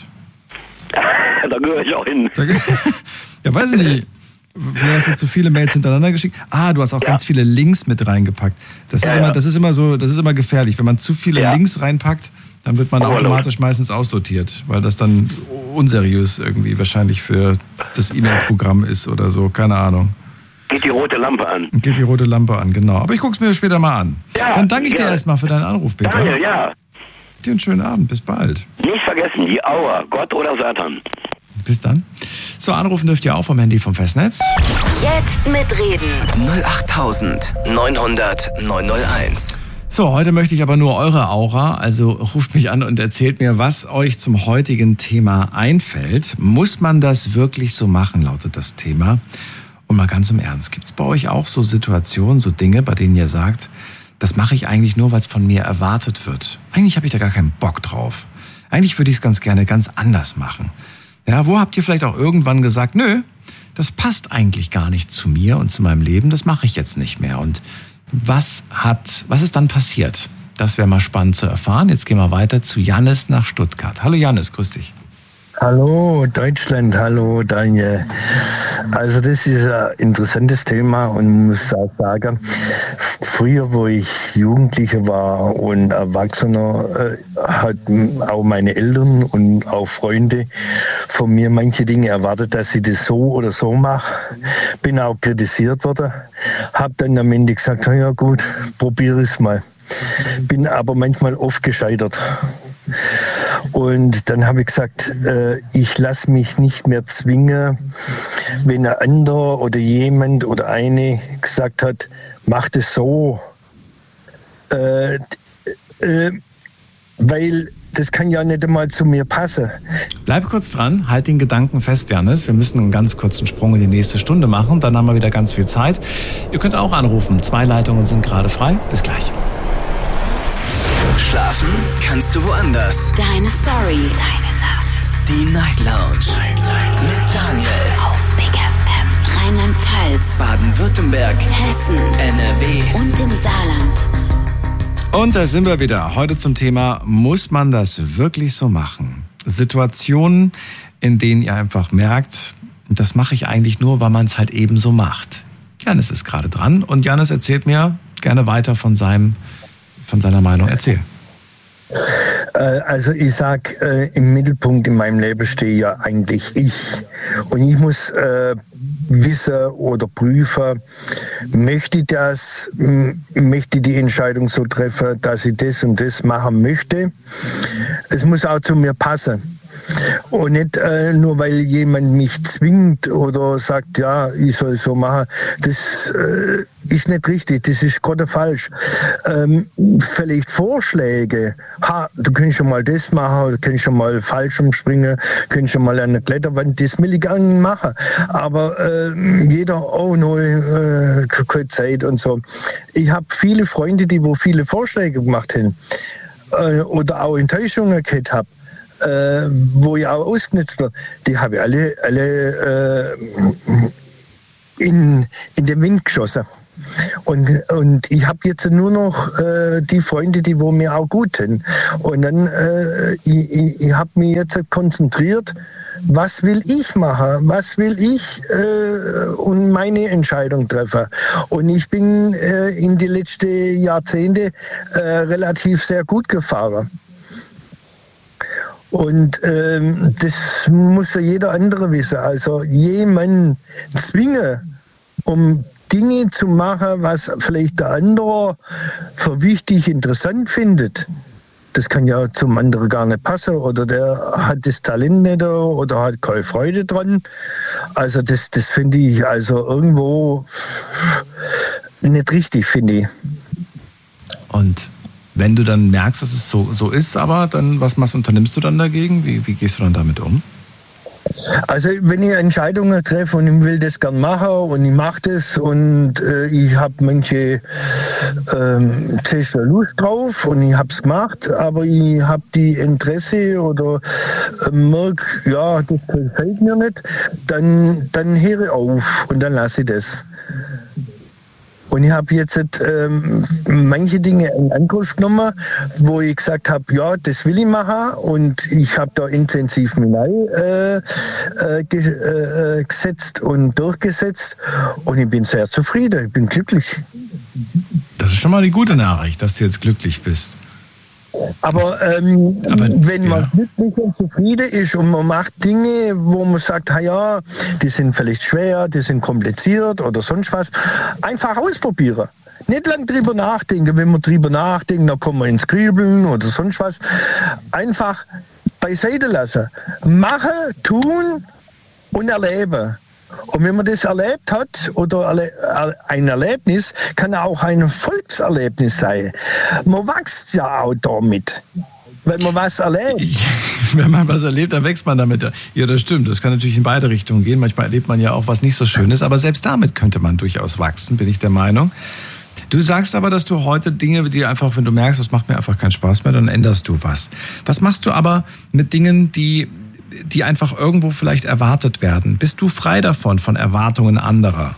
Da gehöre ich auch hin. Ja, weiß ich nicht. Vielleicht hast du zu viele Mails hintereinander geschickt. Ah, du hast auch ja. ganz viele Links mit reingepackt. Das ist, ja, immer, das ist immer so, das ist immer gefährlich. Wenn man zu viele ja. Links reinpackt, dann wird man oh, automatisch hallo. meistens aussortiert, weil das dann unseriös irgendwie wahrscheinlich für das E-Mail-Programm ist oder so. Keine Ahnung. Geht die rote Lampe an. Geht die rote Lampe an, genau. Aber ich guck's mir später mal an. Ja, dann danke ich ja. dir erstmal für deinen Anruf, Peter. Daniel, ja. Dir einen schönen Abend. Bis bald. Nicht vergessen, die Auer. Gott oder Satan. Bis dann. So, anrufen dürft ihr auch vom Handy vom Festnetz. Jetzt mitreden. null acht neunhundert neunhunderteins. So, heute möchte ich aber nur eure Aura, also ruft mich an und erzählt mir, was euch zum heutigen Thema einfällt. Muss man das wirklich so machen, lautet das Thema. Und mal ganz im Ernst, gibt es bei euch auch so Situationen, so Dinge, bei denen ihr sagt, das mache ich eigentlich nur, weil es von mir erwartet wird. Eigentlich habe ich da gar keinen Bock drauf. Eigentlich würde ich es ganz gerne ganz anders machen. Ja, wo habt ihr vielleicht auch irgendwann gesagt, nö, das passt eigentlich gar nicht zu mir und zu meinem Leben, das mache ich jetzt nicht mehr. Und was hat, was ist dann passiert? Das wäre mal spannend zu erfahren. Jetzt gehen wir weiter zu Jannis nach Stuttgart. Hallo Jannis, grüß dich. Hallo Deutschland, hallo Daniel. Also das ist ein interessantes Thema und muss auch sagen, früher, wo ich Jugendlicher war und Erwachsener, äh, hatten auch meine Eltern und auch Freunde von mir manche Dinge erwartet, dass ich das so oder so mache. Bin auch kritisiert worden, habe dann am Ende gesagt, ja gut, probiere es mal. Bin aber manchmal oft gescheitert. Und dann habe ich gesagt, äh, ich lasse mich nicht mehr zwingen, wenn ein anderer oder jemand oder eine gesagt hat, mach das so. Äh, äh, weil das kann ja nicht einmal zu mir passen. Bleib kurz dran, halt den Gedanken fest, Jannis. Wir müssen einen ganz kurzen Sprung in die nächste Stunde machen, dann haben wir wieder ganz viel Zeit. Ihr könnt auch anrufen, zwei Leitungen sind gerade frei. Bis gleich. Schlafen kannst du woanders. Deine Story. Deine Nacht. Die Night Lounge. Night, Night. Mit Daniel. Auf Big F M. Rheinland-Pfalz. Baden-Württemberg. Hessen. N R W. Und im Saarland. Und da sind wir wieder. Heute zum Thema, muss man das wirklich so machen? Situationen, in denen ihr einfach merkt, das mache ich eigentlich nur, weil man es halt eben so macht. Jannis ist gerade dran und Jannis erzählt mir gerne weiter von seinem von seiner Meinung. Erzähl. Also ich sag, äh, im Mittelpunkt in meinem Leben stehe ja eigentlich ich. Und ich muss äh, wissen oder prüfen, möchte ich das, m- möchte ich die Entscheidung so treffen, dass ich das und das machen möchte. Es muss auch zu mir passen. Und nicht äh, nur, weil jemand mich zwingt oder sagt, ja, ich soll so machen. Das äh, ist nicht richtig, das ist gerade falsch. Ähm, vielleicht Vorschläge, ha, du kannst schon mal das machen, du kannst schon mal falsch umspringen, kannst schon mal an der Kletterwand, das will ich gar nicht machen. Aber äh, jeder, oh no, äh, keine Zeit und so. Ich habe viele Freunde, die wo viele Vorschläge gemacht haben äh, oder auch Enttäuschungen gehabt haben. Äh, wo ich auch ausgenutzt wird, die habe ich alle, alle äh, in, in den Wind geschossen. Und, und ich habe jetzt nur noch äh, die Freunde, die wo mir auch gut sind. Und dann, äh, ich, ich, ich habe mich jetzt konzentriert, was will ich machen, was will ich äh, und meine Entscheidung treffen. Und ich bin äh, in die letzten Jahrzehnte äh, relativ sehr gut gefahren. Und ähm, das muss ja jeder andere wissen. Also jemanden zwingen, um Dinge zu machen, was vielleicht der andere für wichtig, interessant findet. Das kann ja zum anderen gar nicht passen. Oder der hat das Talent nicht oder hat keine Freude dran. Also das, das finde ich also irgendwo nicht richtig, finde ich. Und wenn du dann merkst, dass es so, so ist, aber dann, was machst, unternimmst du dann dagegen? Wie, wie gehst du dann damit um? Also wenn ich Entscheidungen treffe und ich will das gern machen und ich mache das und äh, ich habe manche ähm, zuerst Lust drauf und ich habe es gemacht, aber ich habe die Interesse oder äh, merke, ja, das gefällt mir nicht, dann, dann höre ich auf und dann lasse ich das. Und ich habe jetzt ähm, manche Dinge in Angriff genommen, wo ich gesagt habe, ja, das will ich machen. Und ich habe da intensiv mich rein, äh, äh, ge- äh, gesetzt und durchgesetzt. Und ich bin sehr zufrieden, ich bin glücklich. Das ist schon mal die gute Nachricht, dass du jetzt glücklich bist. Aber, ähm, Aber wenn man ja. glücklich und zufrieden ist und man macht Dinge, wo man sagt, ja, die sind vielleicht schwer, die sind kompliziert oder sonst was, einfach ausprobieren. Nicht lang drüber nachdenken. Wenn man drüber nachdenkt, dann kommt man ins Kribbeln oder sonst was. Einfach beiseite lassen. Machen, tun und erleben. Und wenn man das erlebt hat, oder ein Erlebnis, kann auch ein Erfolgserlebnis sein. Man wächst ja auch damit, wenn man was erlebt. Wenn man was erlebt, dann wächst man damit. Ja, das stimmt. Das kann natürlich in beide Richtungen gehen. Manchmal erlebt man ja auch was nicht so Schönes, aber selbst damit könnte man durchaus wachsen, bin ich der Meinung. Du sagst aber, dass du heute Dinge, die einfach, wenn du merkst, das macht mir einfach keinen Spaß mehr, dann änderst du was. Was machst du aber mit Dingen, die die einfach irgendwo vielleicht erwartet werden? Bist du frei davon, von Erwartungen anderer?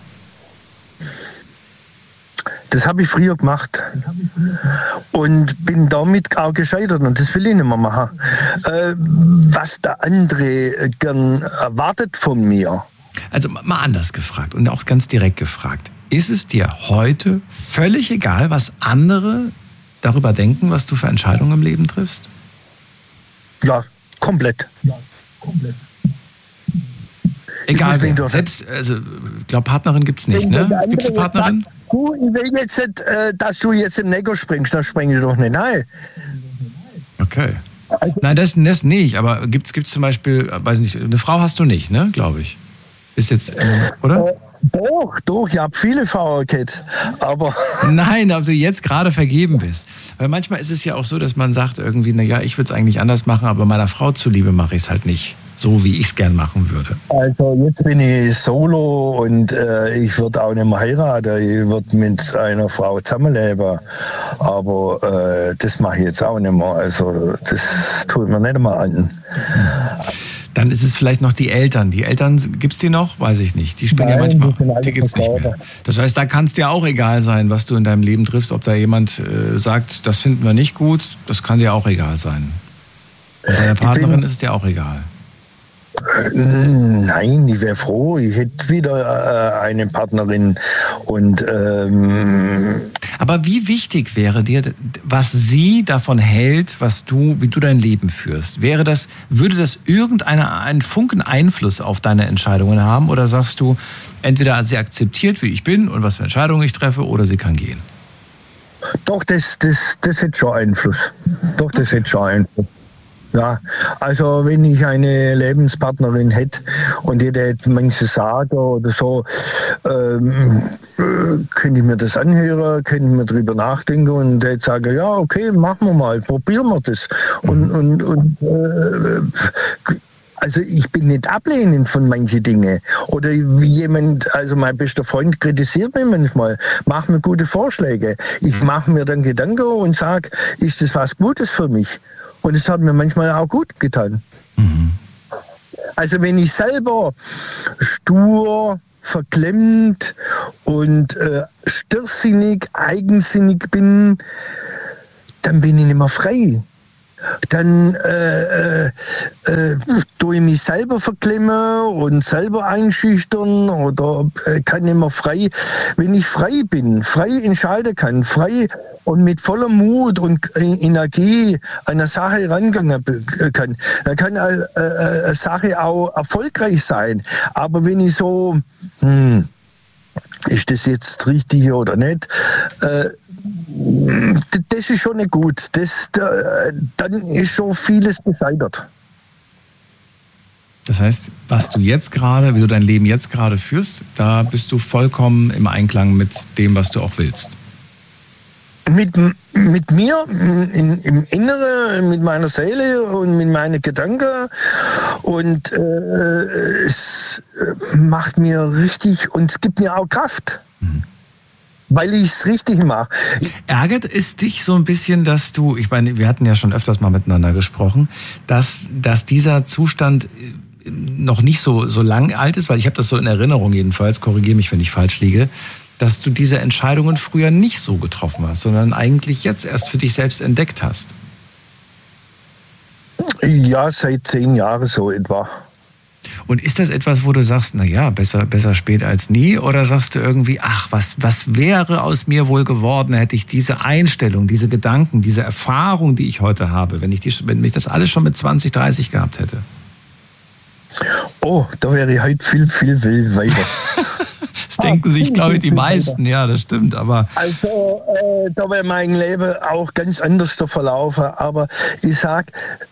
Das habe ich früher gemacht und bin damit auch gescheitert und das will ich nicht mehr machen. Äh, was der andere gern erwartet von mir. Also mal anders gefragt und auch ganz direkt gefragt. Ist es dir heute völlig egal, was andere darüber denken, was du für Entscheidungen im Leben triffst? Ja, komplett. Ja. Komplett. Egal, wer. Selbst, also, ich glaube, Partnerin gibt es nicht, ne? Gibt es eine Partnerin? Du, ich will jetzt nicht, dass du jetzt im Neckar springst, dann springe ich doch nicht rein. Okay. Nein, das, das nicht, aber gibt es zum Beispiel, weiß nicht, eine Frau hast du nicht, ne, glaube ich. Ist jetzt, äh, oder? Äh, doch, doch, ich habe viele Frauen gehabt, aber... Nein, ob du jetzt gerade vergeben bist. Weil manchmal ist es ja auch so, dass man sagt irgendwie, naja, ich würde es eigentlich anders machen, aber meiner Frau zuliebe mache ich es halt nicht. So, wie ich es gern machen würde. Also jetzt bin ich solo und äh, ich würde auch nicht mehr heiraten. Ich würde mit einer Frau zusammenleben. Aber äh, das mache ich jetzt auch nicht mehr. Also das tut mir nicht mehr an. Dann ist es vielleicht noch die Eltern. Die Eltern, gibt es die noch? Weiß ich nicht. Die spielen Nein, ja manchmal, die gibt es nicht mehr. Das heißt, da kann es dir auch egal sein, was du in deinem Leben triffst. Ob da jemand äh, sagt, das finden wir nicht gut, das kann dir auch egal sein. Und deiner Partnerin ist es dir auch egal. Nein, ich wäre froh, ich hätte wieder äh, eine Partnerin. Und, ähm aber wie wichtig wäre dir, was sie davon hält, was du, wie du dein Leben führst? Wäre das, würde das irgendeinen Funken Einfluss auf deine Entscheidungen haben? Oder sagst du, entweder sie akzeptiert, wie ich bin und was für Entscheidungen ich treffe, oder sie kann gehen? Doch, das, das, das hätte schon Einfluss. Doch, das hätte schon Einfluss. Ja, also wenn ich eine Lebenspartnerin hätte und die hätte manches sagen oder so, ähm, äh, könnte ich mir das anhören, könnte ich mir drüber nachdenken und hätte sagen, ja, okay, machen wir mal, probieren wir das. Und, und, und äh, also ich bin nicht ablehnend von manchen Dingen. Oder wie jemand, also mein bester Freund kritisiert mich manchmal, macht mir gute Vorschläge. Ich mache mir dann Gedanken und sage, ist das was Gutes für mich? Und es hat mir manchmal auch gut getan. Mhm. Also wenn ich selber stur, verklemmt und äh, stirrsinnig, eigensinnig bin, dann bin ich nicht mehr frei. Dann äh, äh, äh, tue ich mich selber verklemmen und selber einschüchtern oder äh, kann nicht mehr frei. Wenn ich frei bin, frei entscheiden kann, frei und mit voller Mut und Energie an eine Sache rangehen kann, dann kann eine, äh, eine Sache auch erfolgreich sein. Aber wenn ich so, hm, ist das jetzt richtig oder nicht, äh, das ist schon nicht gut. Das, dann ist schon vieles gescheitert. Das heißt, was du jetzt gerade, wie du dein Leben jetzt gerade führst, da bist du vollkommen im Einklang mit dem, was du auch willst. Mit, mit mir in, im Inneren, mit meiner Seele und mit meinen Gedanken. Und äh, es macht mir richtig und es gibt mir auch Kraft. Mhm. Weil ich es richtig mache. Ärgert es dich so ein bisschen, dass du, ich meine, wir hatten ja schon öfters mal miteinander gesprochen, dass, dass dieser Zustand noch nicht so, so lang alt ist, weil ich habe das so in Erinnerung jedenfalls, korrigiere mich, wenn ich falsch liege, dass du diese Entscheidungen früher nicht so getroffen hast, sondern eigentlich jetzt erst für dich selbst entdeckt hast. Ja, seit zehn Jahren so etwa. Und ist das etwas, wo du sagst, na ja, besser, besser spät als nie? Oder sagst du irgendwie, ach, was, was wäre aus mir wohl geworden, hätte ich diese Einstellung, diese Gedanken, diese Erfahrung, die ich heute habe, wenn ich, die, wenn ich das alles schon mit zwanzig, dreißig gehabt hätte? Oh, da wäre ich heute viel, viel, viel weiter. Das denken sich, glaube ich, die meisten. Ja, das stimmt. Aber also, äh, da wäre mein Leben auch ganz anders verlaufen. Aber ich sag,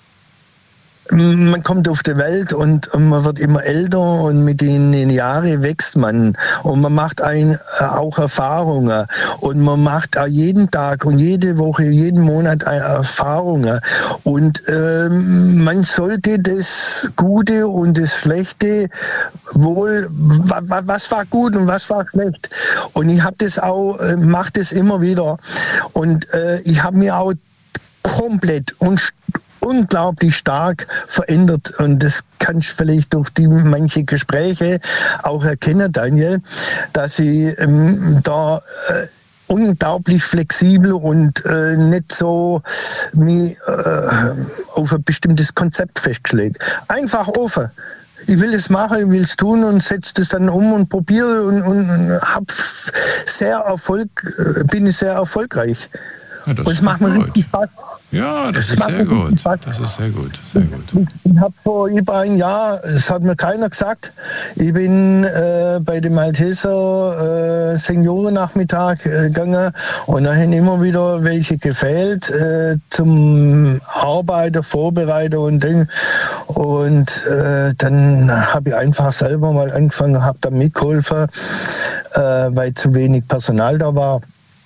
man kommt auf die Welt und man wird immer älter und mit den Jahren wächst man und man macht ein, auch Erfahrungen und man macht auch jeden Tag und jede Woche, jeden Monat Erfahrungen und ähm, man sollte das Gute und das Schlechte wohl, was war gut und was war schlecht und ich habe das auch, mache das immer wieder und äh, ich habe mir auch komplett und unglaublich stark verändert und das kannst du vielleicht durch die manche Gespräche auch erkennen, Daniel, dass ich ähm, da äh, unglaublich flexibel und äh, nicht so mich äh, auf ein bestimmtes Konzept festgelegt. Einfach offen. Ich will es machen, ich will es tun und setze das dann um und probiere und, und hab sehr Erfolg, bin ich sehr erfolgreich. Ja, das und es macht mir richtig Spaß. Ja, das ist sehr gut. Das ist sehr gut, sehr gut. Ich habe vor über ein Jahr, es hat mir keiner gesagt, ich bin äh, bei dem Malteser äh, Seniorennachmittag äh, gegangen und da haben immer wieder welche gefehlt äh, zum Arbeiten, Vorbereiten und Ding. Und äh, dann habe ich einfach selber mal angefangen, habe da mitgeholfen, äh, weil zu wenig Personal da war.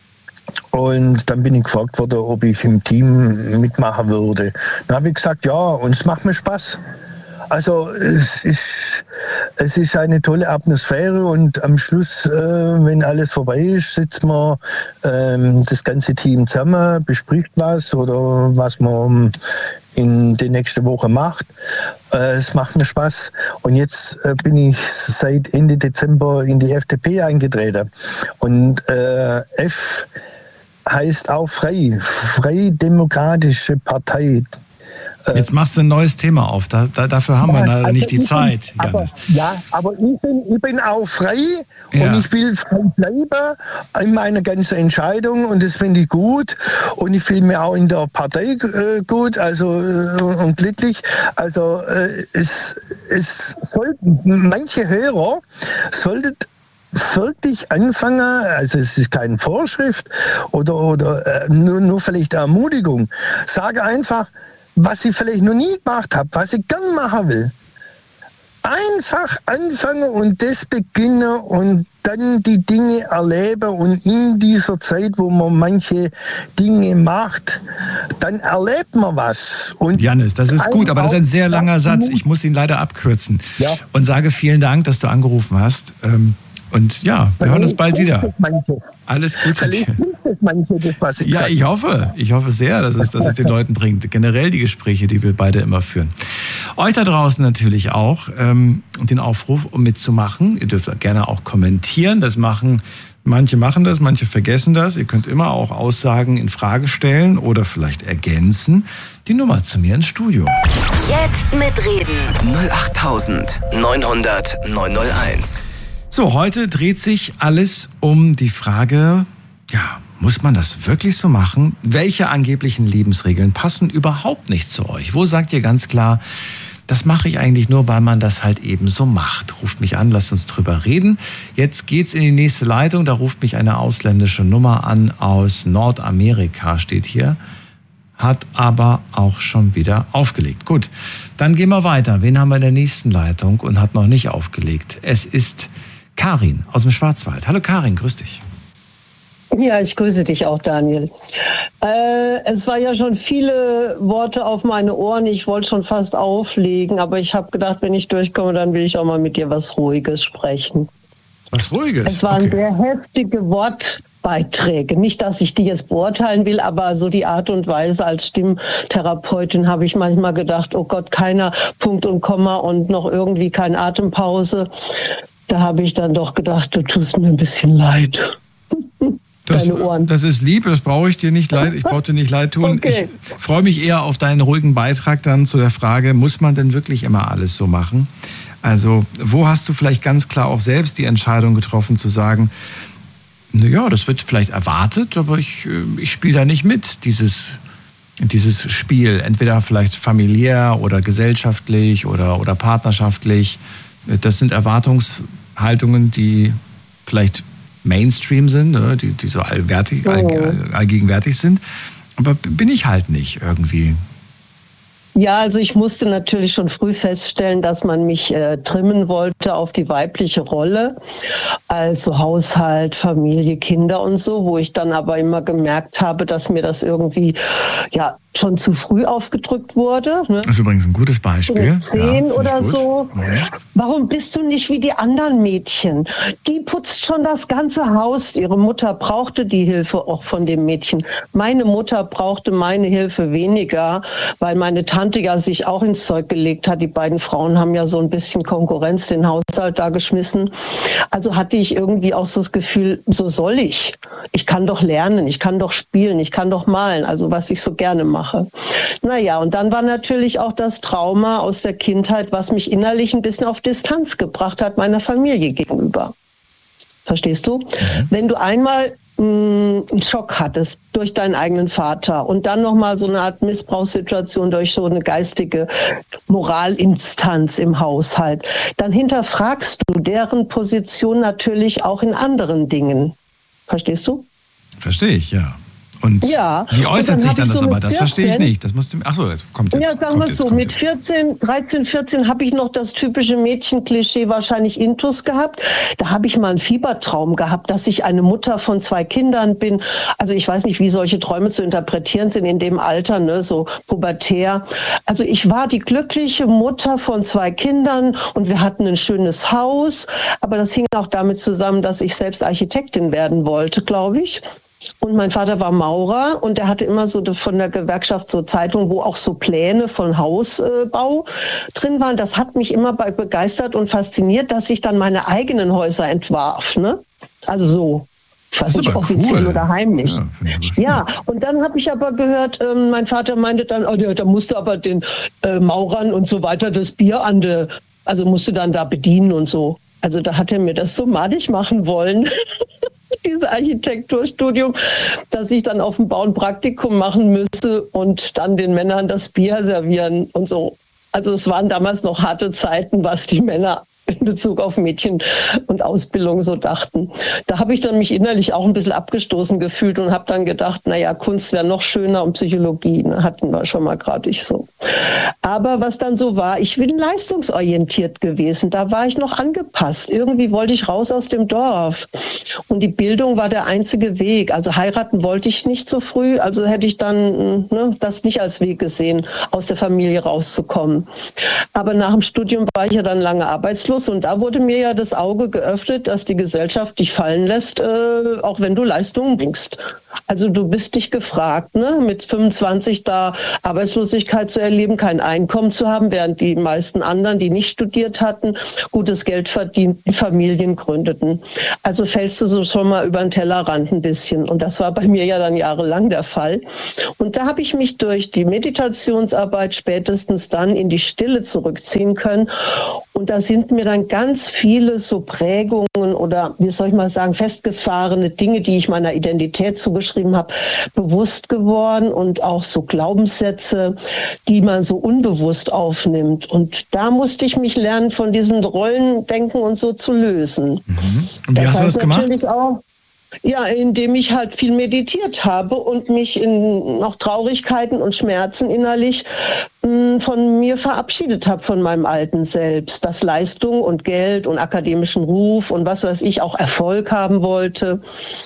Und dann bin ich gefragt worden, ob ich im Team mitmachen würde. Dann habe ich gesagt, ja, und es macht mir Spaß. Also es ist, es ist eine tolle Atmosphäre und am Schluss, äh, wenn alles vorbei ist, sitzt man ähm, das ganze Team zusammen, bespricht was oder was man in der nächsten Woche macht. Äh, es macht mir Spaß. Und jetzt äh, bin ich seit Ende Dezember in die F D P eingetreten. Und äh, F heißt auch frei, Freidemokratische Partei. Jetzt machst du ein neues Thema auf, da, da, dafür haben ja, wir leider also nicht die Zeit. Bin, aber, ja, aber ich bin, ich bin auch frei ja. und ich will frei bleiben in meiner ganzen Entscheidung und das finde ich gut und ich fühle mich auch in der Partei äh, gut also, äh, und glücklich. Also äh, es, es sollten, manche Hörer sollten wirklich anfangen, also es ist keine Vorschrift oder, oder äh, nur, nur vielleicht Ermutigung, sage einfach, was ich vielleicht noch nie gemacht habe, was ich gern machen will. Einfach anfangen und das beginnen und dann die Dinge erleben und in dieser Zeit, wo man manche Dinge macht, dann erlebt man was. Und Jannis, das ist gut, aber das ist ein sehr langer Satz. Ich muss ihn leider abkürzen. Ja. Und sage vielen Dank, dass du angerufen hast. Und ja, wir hören uns bald wieder. Alles Gute dir. Ja, ich hoffe. Ich hoffe sehr, dass es, dass es den Leuten bringt. Generell die Gespräche, die wir beide immer führen. Euch da draußen natürlich auch ähm, den Aufruf, um mitzumachen. Ihr dürft gerne auch kommentieren. Das machen manche machen das, manche vergessen das. Ihr könnt immer auch Aussagen in Frage stellen oder vielleicht ergänzen. Die Nummer zu mir ins Studio. Jetzt mitreden. null acht neunhundert neunhunderteins. So, heute dreht sich alles um die Frage, ja, muss man das wirklich so machen? Welche angeblichen Lebensregeln passen überhaupt nicht zu euch? Wo sagt ihr ganz klar, das mache ich eigentlich nur, weil man das halt eben so macht? Ruft mich an, lasst uns drüber reden. Jetzt geht's in die nächste Leitung, da ruft mich eine ausländische Nummer an aus Nordamerika, steht hier. Hat aber auch schon wieder aufgelegt. Gut, dann gehen wir weiter. Wen haben wir in der nächsten Leitung und hat noch nicht aufgelegt? Es ist Karin aus dem Schwarzwald. Hallo Karin, grüß dich. Ja, ich grüße dich auch, Daniel. Äh, es war ja schon viele Worte auf meine Ohren. Ich wollte schon fast auflegen, aber ich habe gedacht, wenn ich durchkomme, dann will ich auch mal mit dir was Ruhiges sprechen. Was Ruhiges? Es waren okay. sehr heftige Wortbeiträge. Nicht, dass ich die jetzt beurteilen will, aber so die Art und Weise als Stimmtherapeutin habe ich manchmal gedacht, oh Gott, keiner Punkt und Komma und noch irgendwie keine Atempause. Da habe ich dann doch gedacht, du tust mir ein bisschen leid. Das, das ist lieb, das brauche ich dir nicht leid, ich brauche dir nicht leid tun. Okay. Ich freue mich eher auf deinen ruhigen Beitrag dann zu der Frage, muss man denn wirklich immer alles so machen? Also, wo hast du vielleicht ganz klar auch selbst die Entscheidung getroffen zu sagen, naja, das wird vielleicht erwartet, aber ich, ich spiele da nicht mit, dieses, dieses Spiel. Entweder vielleicht familiär oder gesellschaftlich oder, oder partnerschaftlich. Das sind Erwartungshaltungen, die vielleicht Mainstream sind, die, die so allwertig, all, allgegenwärtig sind. Aber bin ich halt nicht irgendwie. Ja, also ich musste natürlich schon früh feststellen, dass man mich äh, trimmen wollte auf die weibliche Rolle, also Haushalt, Familie, Kinder und so, wo ich dann aber immer gemerkt habe, dass mir das irgendwie ja schon zu früh aufgedrückt wurde. Ne? Das ist übrigens ein gutes Beispiel. Zehn ja, oder so. Ja. Warum bist du nicht wie die anderen Mädchen? Die putzt schon das ganze Haus. Ihre Mutter brauchte die Hilfe auch von dem Mädchen. Meine Mutter brauchte meine Hilfe weniger, weil meine Tante ja sich auch ins Zeug gelegt hat. Die beiden Frauen haben ja so ein bisschen Konkurrenz den Haushalt da geschmissen. Also hatte ich irgendwie auch so das Gefühl, so soll ich. Ich kann doch lernen, ich kann doch spielen, ich kann doch malen. Also was ich so gerne mache. Naja, und dann war natürlich auch das Trauma aus der Kindheit, was mich innerlich ein bisschen auf Distanz gebracht hat, meiner Familie gegenüber. Verstehst du? Mhm. Wenn du einmal mh, einen Schock hattest durch deinen eigenen Vater und dann nochmal so eine Art Missbrauchssituation durch so eine geistige Moralinstanz im Haushalt, dann hinterfragst du deren Position natürlich auch in anderen Dingen. Verstehst du? Verstehe ich, ja. Und ja, wie äußert und sich dann so das aber? Das verstehe ich nicht. Das musst du, ach so, jetzt kommt jetzt. Ja, sagen wir es so, mit vierzehn, dreizehn, vierzehn habe ich noch das typische Mädchenklischee wahrscheinlich intus gehabt. Da habe ich mal einen Fiebertraum gehabt, dass ich eine Mutter von zwei Kindern bin. Also ich weiß nicht, wie solche Träume zu interpretieren sind in dem Alter, ne, so pubertär. Also ich war die glückliche Mutter von zwei Kindern und wir hatten ein schönes Haus. Aber das hing auch damit zusammen, dass ich selbst Architektin werden wollte, glaube ich. Und mein Vater war Maurer und er hatte immer so von der Gewerkschaft so Zeitungen, wo auch so Pläne von Hausbau drin waren. Das hat mich immer begeistert und fasziniert, dass ich dann meine eigenen Häuser entwarf. Ne? Also so. Ich weiß nicht, offiziell cool. oder heimlich. Ja, ja, und dann habe ich aber gehört, ähm, mein Vater meinte dann, oh, da musste aber den äh, Maurern und so weiter das Bier an der, also musste dann da bedienen und so. Also da hat er mir das so madig machen wollen. Dieses Architekturstudium, dass ich dann auf dem Bau ein Praktikum machen müsse und dann den Männern das Bier servieren und so. Also es waren damals noch harte Zeiten, was die Männer in Bezug auf Mädchen und Ausbildung so dachten. Da habe ich dann mich innerlich auch ein bisschen abgestoßen gefühlt und habe dann gedacht, naja, Kunst wäre noch schöner und Psychologie, ne, hatten wir schon mal gerade ich so. Aber was dann so war, ich bin leistungsorientiert gewesen, da war ich noch angepasst. Irgendwie wollte ich raus aus dem Dorf und die Bildung war der einzige Weg. Also heiraten wollte ich nicht so früh, also hätte ich dann ne, das nicht als Weg gesehen, aus der Familie rauszukommen. Aber nach dem Studium war ich ja dann lange arbeitslos und da wurde mir ja das Auge geöffnet, dass die Gesellschaft dich fallen lässt, äh, auch wenn du Leistungen bringst. Also du bist dich gefragt, ne, mit fünfundzwanzig da Arbeitslosigkeit zu erleben, kein Einkommen zu haben, während die meisten anderen, die nicht studiert hatten, gutes Geld verdienten, Familien gründeten. Also fällst du so schon mal über den Tellerrand ein bisschen. Und das war bei mir ja dann jahrelang der Fall. Und da habe ich mich durch die Meditationsarbeit spätestens dann in die Stille zurückziehen können. Und da sind mir dann ganz viele so Prägungen oder, wie soll ich mal sagen, festgefahrene Dinge, die ich meiner Identität zugeschrieben habe, bewusst geworden und auch so Glaubenssätze, die man so unbewusst aufnimmt. Und da musste ich mich lernen, von diesen Rollendenken und so zu lösen. Mhm. Und wie das hast du das gemacht? Natürlich auch, ja, indem ich halt viel meditiert habe und mich in noch Traurigkeiten und Schmerzen innerlich mh, von mir verabschiedet habe, von meinem alten Selbst, das Leistung und Geld und akademischen Ruf und was weiß ich, auch Erfolg haben wollte.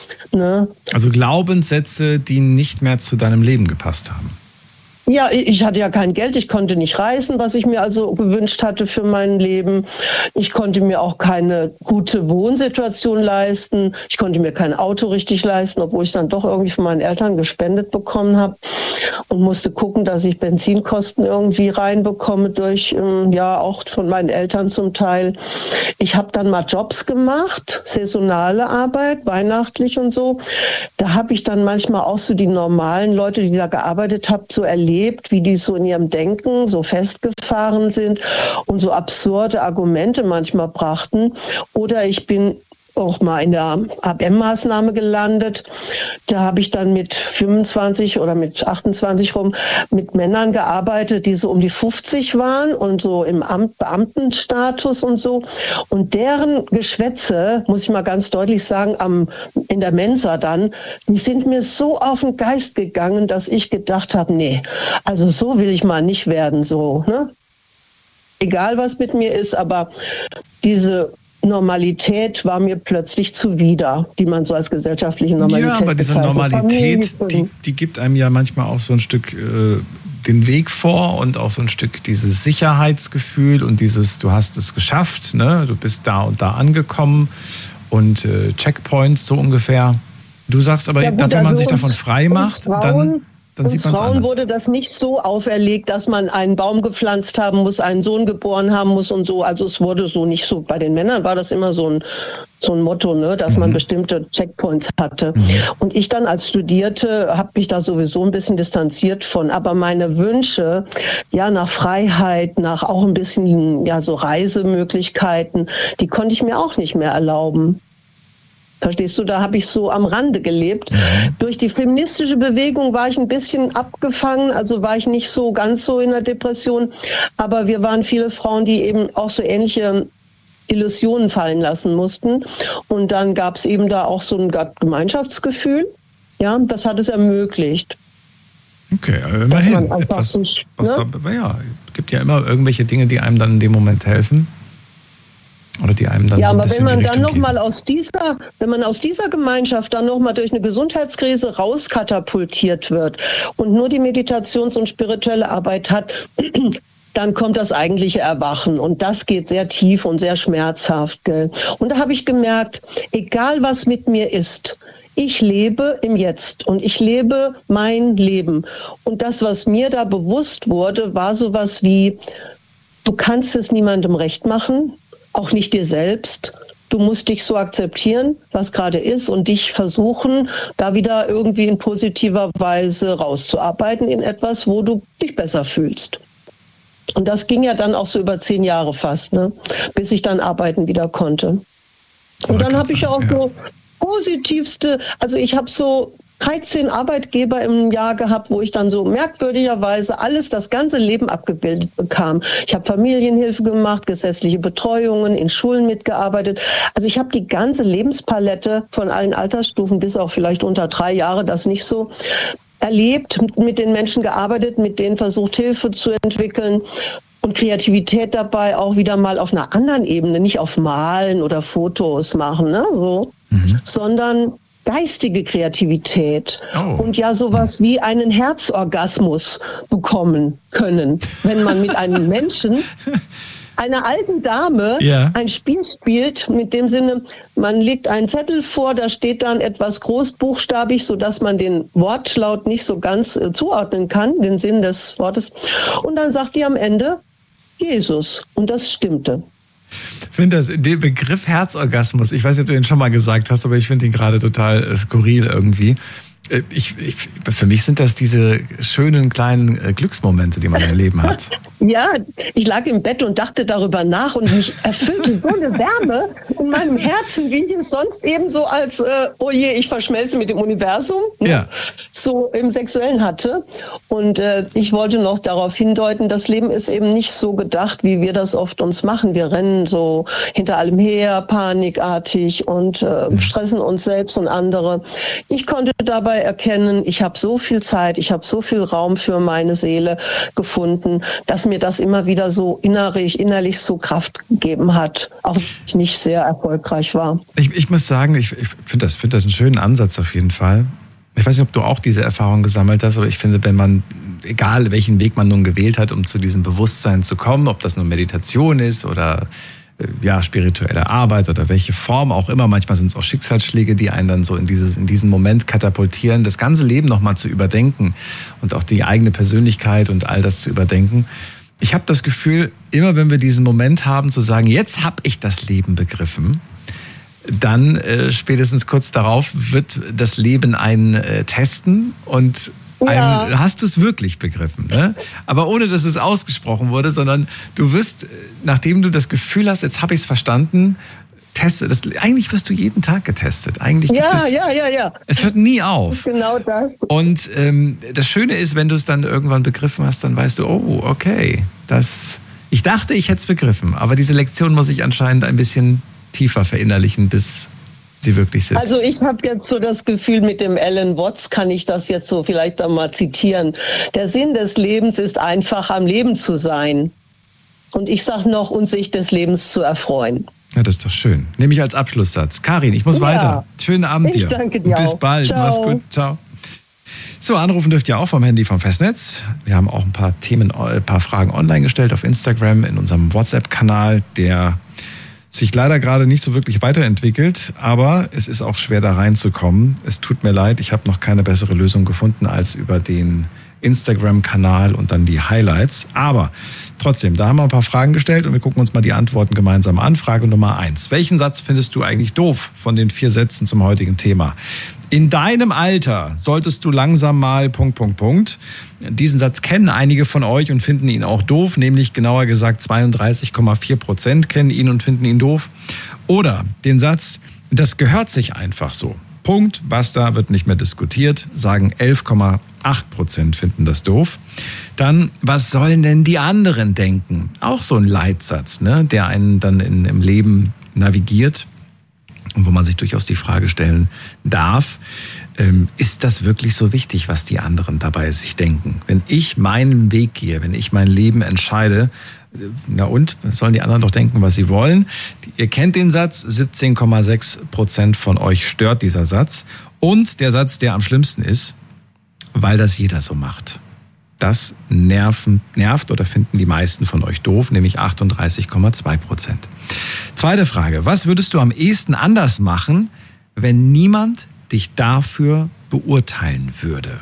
Ne? Also Glaubenssätze, die nicht mehr zu deinem Leben gepasst haben. Ja, ich hatte ja kein Geld, ich konnte nicht reisen, was ich mir also gewünscht hatte für mein Leben. Ich konnte mir auch keine gute Wohnsituation leisten. Ich konnte mir kein Auto richtig leisten, obwohl ich dann doch irgendwie von meinen Eltern gespendet bekommen habe und musste gucken, dass ich Benzinkosten irgendwie reinbekomme durch, ja, auch von meinen Eltern zum Teil. Ich habe dann mal Jobs gemacht, saisonale Arbeit, weihnachtlich und so. Da habe ich dann manchmal auch so die normalen Leute, die da gearbeitet haben, so erlebt, wie die so in ihrem Denken so festgefahren sind und so absurde Argumente manchmal brachten. Oder ich bin auch mal in der A B M-Maßnahme gelandet. Da habe ich dann mit fünfundzwanzig oder mit achtundzwanzig rum mit Männern gearbeitet, die so um die fünfzig waren und so im Amt, Beamtenstatus und so. Und deren Geschwätze, muss ich mal ganz deutlich sagen, am, in der Mensa dann, die sind mir so auf den Geist gegangen, dass ich gedacht habe, nee, also so will ich mal nicht werden, so, ne? Egal, was mit mir ist, aber diese Normalität war mir plötzlich zuwider, die man so als gesellschaftliche Normalität bezeichnet. Ja, aber diese Normalität, die, die gibt einem ja manchmal auch so ein Stück äh, den Weg vor und auch so ein Stück dieses Sicherheitsgefühl und dieses, du hast es geschafft, ne? Du bist da und da angekommen und äh, Checkpoints so ungefähr. Du sagst aber, ja, gut, wenn man also sich davon frei macht, dann... Dann Uns Frauen anders. Wurde das nicht so auferlegt, dass man einen Baum gepflanzt haben muss, einen Sohn geboren haben muss und so. Also es wurde so nicht so. Bei den Männern war das immer so ein, so ein Motto, ne, dass mhm. man bestimmte Checkpoints hatte. Mhm. Und ich dann als Studierte habe mich da sowieso ein bisschen distanziert von. Aber meine Wünsche, ja, nach Freiheit, nach auch ein bisschen, ja, so Reisemöglichkeiten, die konnte ich mir auch nicht mehr erlauben. Verstehst du, da habe ich so am Rande gelebt. Mhm. Durch die feministische Bewegung war ich ein bisschen abgefangen, also war ich nicht so ganz so in der Depression. Aber wir waren viele Frauen, die eben auch so ähnliche Illusionen fallen lassen mussten. Und dann gab es eben da auch so ein Gemeinschaftsgefühl. Ja, das hat es ermöglicht. Okay, immerhin. Etwas, nicht, was ne? da, ja, es gibt ja immer irgendwelche Dinge, die einem dann in dem Moment helfen. Oder die einem dann ja, so ein aber bisschen wenn man die dann noch geben. mal aus dieser, wenn man aus dieser Gemeinschaft dann noch mal durch eine Gesundheitskrise rauskatapultiert wird und nur die Meditations- und spirituelle Arbeit hat, dann kommt das eigentliche Erwachen und das geht sehr tief und sehr schmerzhaft. Gell? Und da habe ich gemerkt, egal was mit mir ist, ich lebe im Jetzt und ich lebe mein Leben. Und das, was mir da bewusst wurde, war sowas wie, du kannst es niemandem recht machen, auch nicht dir selbst. Du musst dich so akzeptieren, was gerade ist und dich versuchen, da wieder irgendwie in positiver Weise rauszuarbeiten in etwas, wo du dich besser fühlst. Und das ging ja dann auch so über zehn Jahre fast, ne? Bis ich dann arbeiten wieder konnte. Und dann habe ich auch so positivste, also ich habe so dreizehn Arbeitgeber im Jahr gehabt, wo ich dann so merkwürdigerweise alles, das ganze Leben abgebildet bekam. Ich habe Familienhilfe gemacht, gesetzliche Betreuungen, in Schulen mitgearbeitet. Also ich habe die ganze Lebenspalette von allen Altersstufen bis auch vielleicht unter drei Jahre, das nicht so, erlebt, mit den Menschen gearbeitet, mit denen versucht, Hilfe zu entwickeln. Und Kreativität dabei auch wieder mal auf einer anderen Ebene, nicht auf Malen oder Fotos machen, ne, so, mhm. sondern geistige Kreativität oh. und ja sowas wie einen Herzorgasmus bekommen können, wenn man mit einem Menschen, einer alten Dame, ja. ein Spiel spielt, mit dem Sinne, man legt einen Zettel vor, da steht dann etwas großbuchstabig, sodass man den Wortlaut nicht so ganz äh, zuordnen kann, den Sinn des Wortes. Und dann sagt die am Ende Jesus. Und das stimmte. Ich finde das, den Begriff Herzorgasmus, ich weiß nicht, ob du den schon mal gesagt hast, aber ich finde ihn gerade total skurril irgendwie. Ich, ich, für mich sind das diese schönen kleinen Glücksmomente, die man im Leben hat. Ja, ich lag im Bett und dachte darüber nach und mich erfüllte so eine Wärme in meinem Herzen, wie ich es sonst eben so als, äh, oh je, ich verschmelze mit dem Universum, ne? Ja. So im Sexuellen hatte. Und äh, ich wollte noch darauf hindeuten, das Leben ist eben nicht so gedacht, wie wir das oft uns machen. Wir rennen so hinter allem her, panikartig und äh, stressen uns selbst und andere. Ich konnte dabei erkennen, ich habe so viel Zeit, ich habe so viel Raum für meine Seele gefunden, dass mir das immer wieder so innerlich, innerlich so Kraft gegeben hat, auch wenn ich nicht sehr erfolgreich war. Ich, ich muss sagen, ich, ich finde das, find das einen schönen Ansatz auf jeden Fall. Ich weiß nicht, ob du auch diese Erfahrung gesammelt hast, aber ich finde, wenn man, egal welchen Weg man nun gewählt hat, um zu diesem Bewusstsein zu kommen, ob das nun Meditation ist oder ja, spirituelle Arbeit oder welche Form auch immer. Manchmal sind es auch Schicksalsschläge, die einen dann so in dieses, in diesen Moment katapultieren, das ganze Leben nochmal zu überdenken und auch die eigene Persönlichkeit und all das zu überdenken. Ich habe das Gefühl, immer wenn wir diesen Moment haben, zu sagen, jetzt habe ich das Leben begriffen, dann äh, spätestens kurz darauf wird das Leben einen äh, testen und ja. Ein, hast du es wirklich begriffen, ne? Aber ohne, dass es ausgesprochen wurde, sondern du wirst, nachdem du das Gefühl hast, jetzt habe ich es verstanden, teste das. Eigentlich wirst du jeden Tag getestet. Eigentlich gibt ja, es, ja, ja, ja. Es hört nie auf. Genau das. Und ähm, das Schöne ist, wenn du es dann irgendwann begriffen hast, dann weißt du, oh, okay, das. Ich dachte, ich hätte es begriffen, aber diese Lektion muss ich anscheinend ein bisschen tiefer verinnerlichen, bis sie wirklich sitzt. Also ich habe jetzt so das Gefühl, mit dem Alan Watts kann ich das jetzt so vielleicht einmal zitieren. Der Sinn des Lebens ist einfach, am Leben zu sein. Und ich sage noch, und sich des Lebens zu erfreuen. Ja, das ist doch schön. Nehme ich als Abschlusssatz. Karin, ich muss ja. weiter. Schönen Abend dir. Ich danke dir. Bis auch. bald. Ciao. Mach's gut. Ciao. So, anrufen dürft ihr auch vom Handy vom Festnetz. Wir haben auch ein paar Themen, ein paar Fragen online gestellt auf Instagram in unserem WhatsApp-Kanal, der sich leider gerade nicht so wirklich weiterentwickelt, aber es ist auch schwer da reinzukommen. Es tut mir leid, ich habe noch keine bessere Lösung gefunden als über den Instagram-Kanal und dann die Highlights. Aber trotzdem, da haben wir ein paar Fragen gestellt und wir gucken uns mal die Antworten gemeinsam an. Frage Nummer eins. Welchen Satz findest du eigentlich doof von den vier Sätzen zum heutigen Thema? In deinem Alter solltest du langsam mal... Punkt, Punkt, Punkt. Diesen Satz kennen einige von euch und finden ihn auch doof, nämlich genauer gesagt zweiunddreißig Komma vier Prozent kennen ihn und finden ihn doof. Oder den Satz, das gehört sich einfach so. Punkt, basta, wird nicht mehr diskutiert, sagen elf Komma acht Prozent finden das doof. Dann, was sollen denn die anderen denken? Auch so ein Leitsatz, ne, der einen dann in, im Leben navigiert und wo man sich durchaus die Frage stellen darf, ähm, ist das wirklich so wichtig, was die anderen dabei sich denken? Wenn ich meinen Weg gehe, wenn ich mein Leben entscheide, na und, sollen die anderen doch denken, was sie wollen. Ihr kennt den Satz, siebzehn Komma sechs Prozent von euch stört dieser Satz. Und der Satz, der am schlimmsten ist, weil das jeder so macht. Das nerven, nervt oder finden die meisten von euch doof, nämlich achtunddreißig Komma zwei Prozent. Zweite Frage, was würdest du am ehesten anders machen, wenn niemand dich dafür beurteilen würde?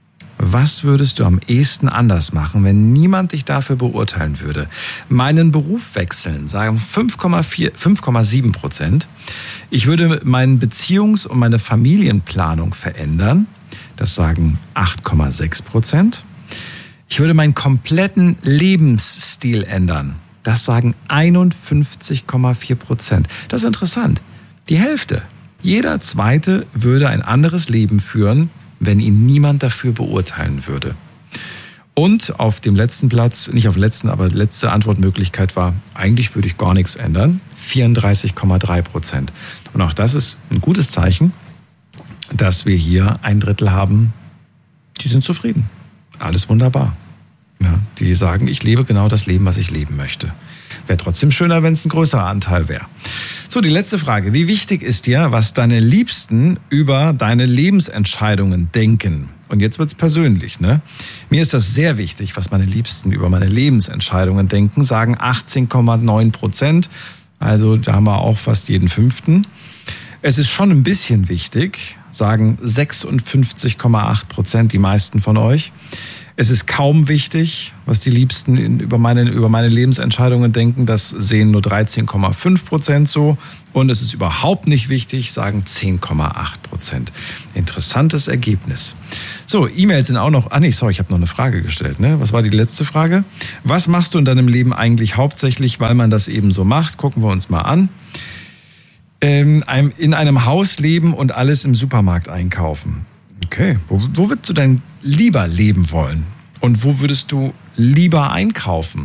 Was würdest du am ehesten anders machen, wenn niemand dich dafür beurteilen würde? Meinen Beruf wechseln, sagen fünf Komma sieben Prozent. Ich würde meine Beziehungs- und meine Familienplanung verändern. Das sagen acht Komma sechs Prozent. Ich würde meinen kompletten Lebensstil ändern. Das sagen einundfünfzig Komma vier Prozent. Das ist interessant. Die Hälfte. Jeder Zweite würde ein anderes Leben führen, wenn ihn niemand dafür beurteilen würde? Und auf dem letzten Platz, nicht auf dem letzten, aber die letzte Antwortmöglichkeit war, eigentlich würde ich gar nichts ändern, vierunddreißig Komma drei Prozent. Und auch das ist ein gutes Zeichen, dass wir hier ein Drittel haben, die sind zufrieden. Alles wunderbar. Ja, die sagen, ich lebe genau das Leben, was ich leben möchte. Wäre trotzdem schöner, wenn es ein größerer Anteil wäre. So, die letzte Frage. Wie wichtig ist dir, was deine Liebsten über deine Lebensentscheidungen denken? Und jetzt wird's persönlich, ne? Mir ist das sehr wichtig, was meine Liebsten über meine Lebensentscheidungen denken, sagen achtzehn Komma neun Prozent. Also da haben wir auch fast jeden Fünften. Es ist schon ein bisschen wichtig, sagen sechsundfünfzig Komma acht Prozent, die meisten von euch. Es ist kaum wichtig, was die Liebsten in, über, meine, über meine Lebensentscheidungen denken. Das sehen nur dreizehn Komma fünf Prozent so. Und es ist überhaupt nicht wichtig, sagen zehn Komma acht Prozent. Interessantes Ergebnis. So, E-Mails sind auch noch... Ah nee, sorry, ich habe noch eine Frage gestellt. Ne? Was war die letzte Frage? Was machst du in deinem Leben eigentlich hauptsächlich, weil man das eben so macht? Gucken wir uns mal an. Ähm, in einem Haus leben und alles im Supermarkt einkaufen. Okay, wo, wo würdest du denn lieber leben wollen? Und wo würdest du lieber einkaufen?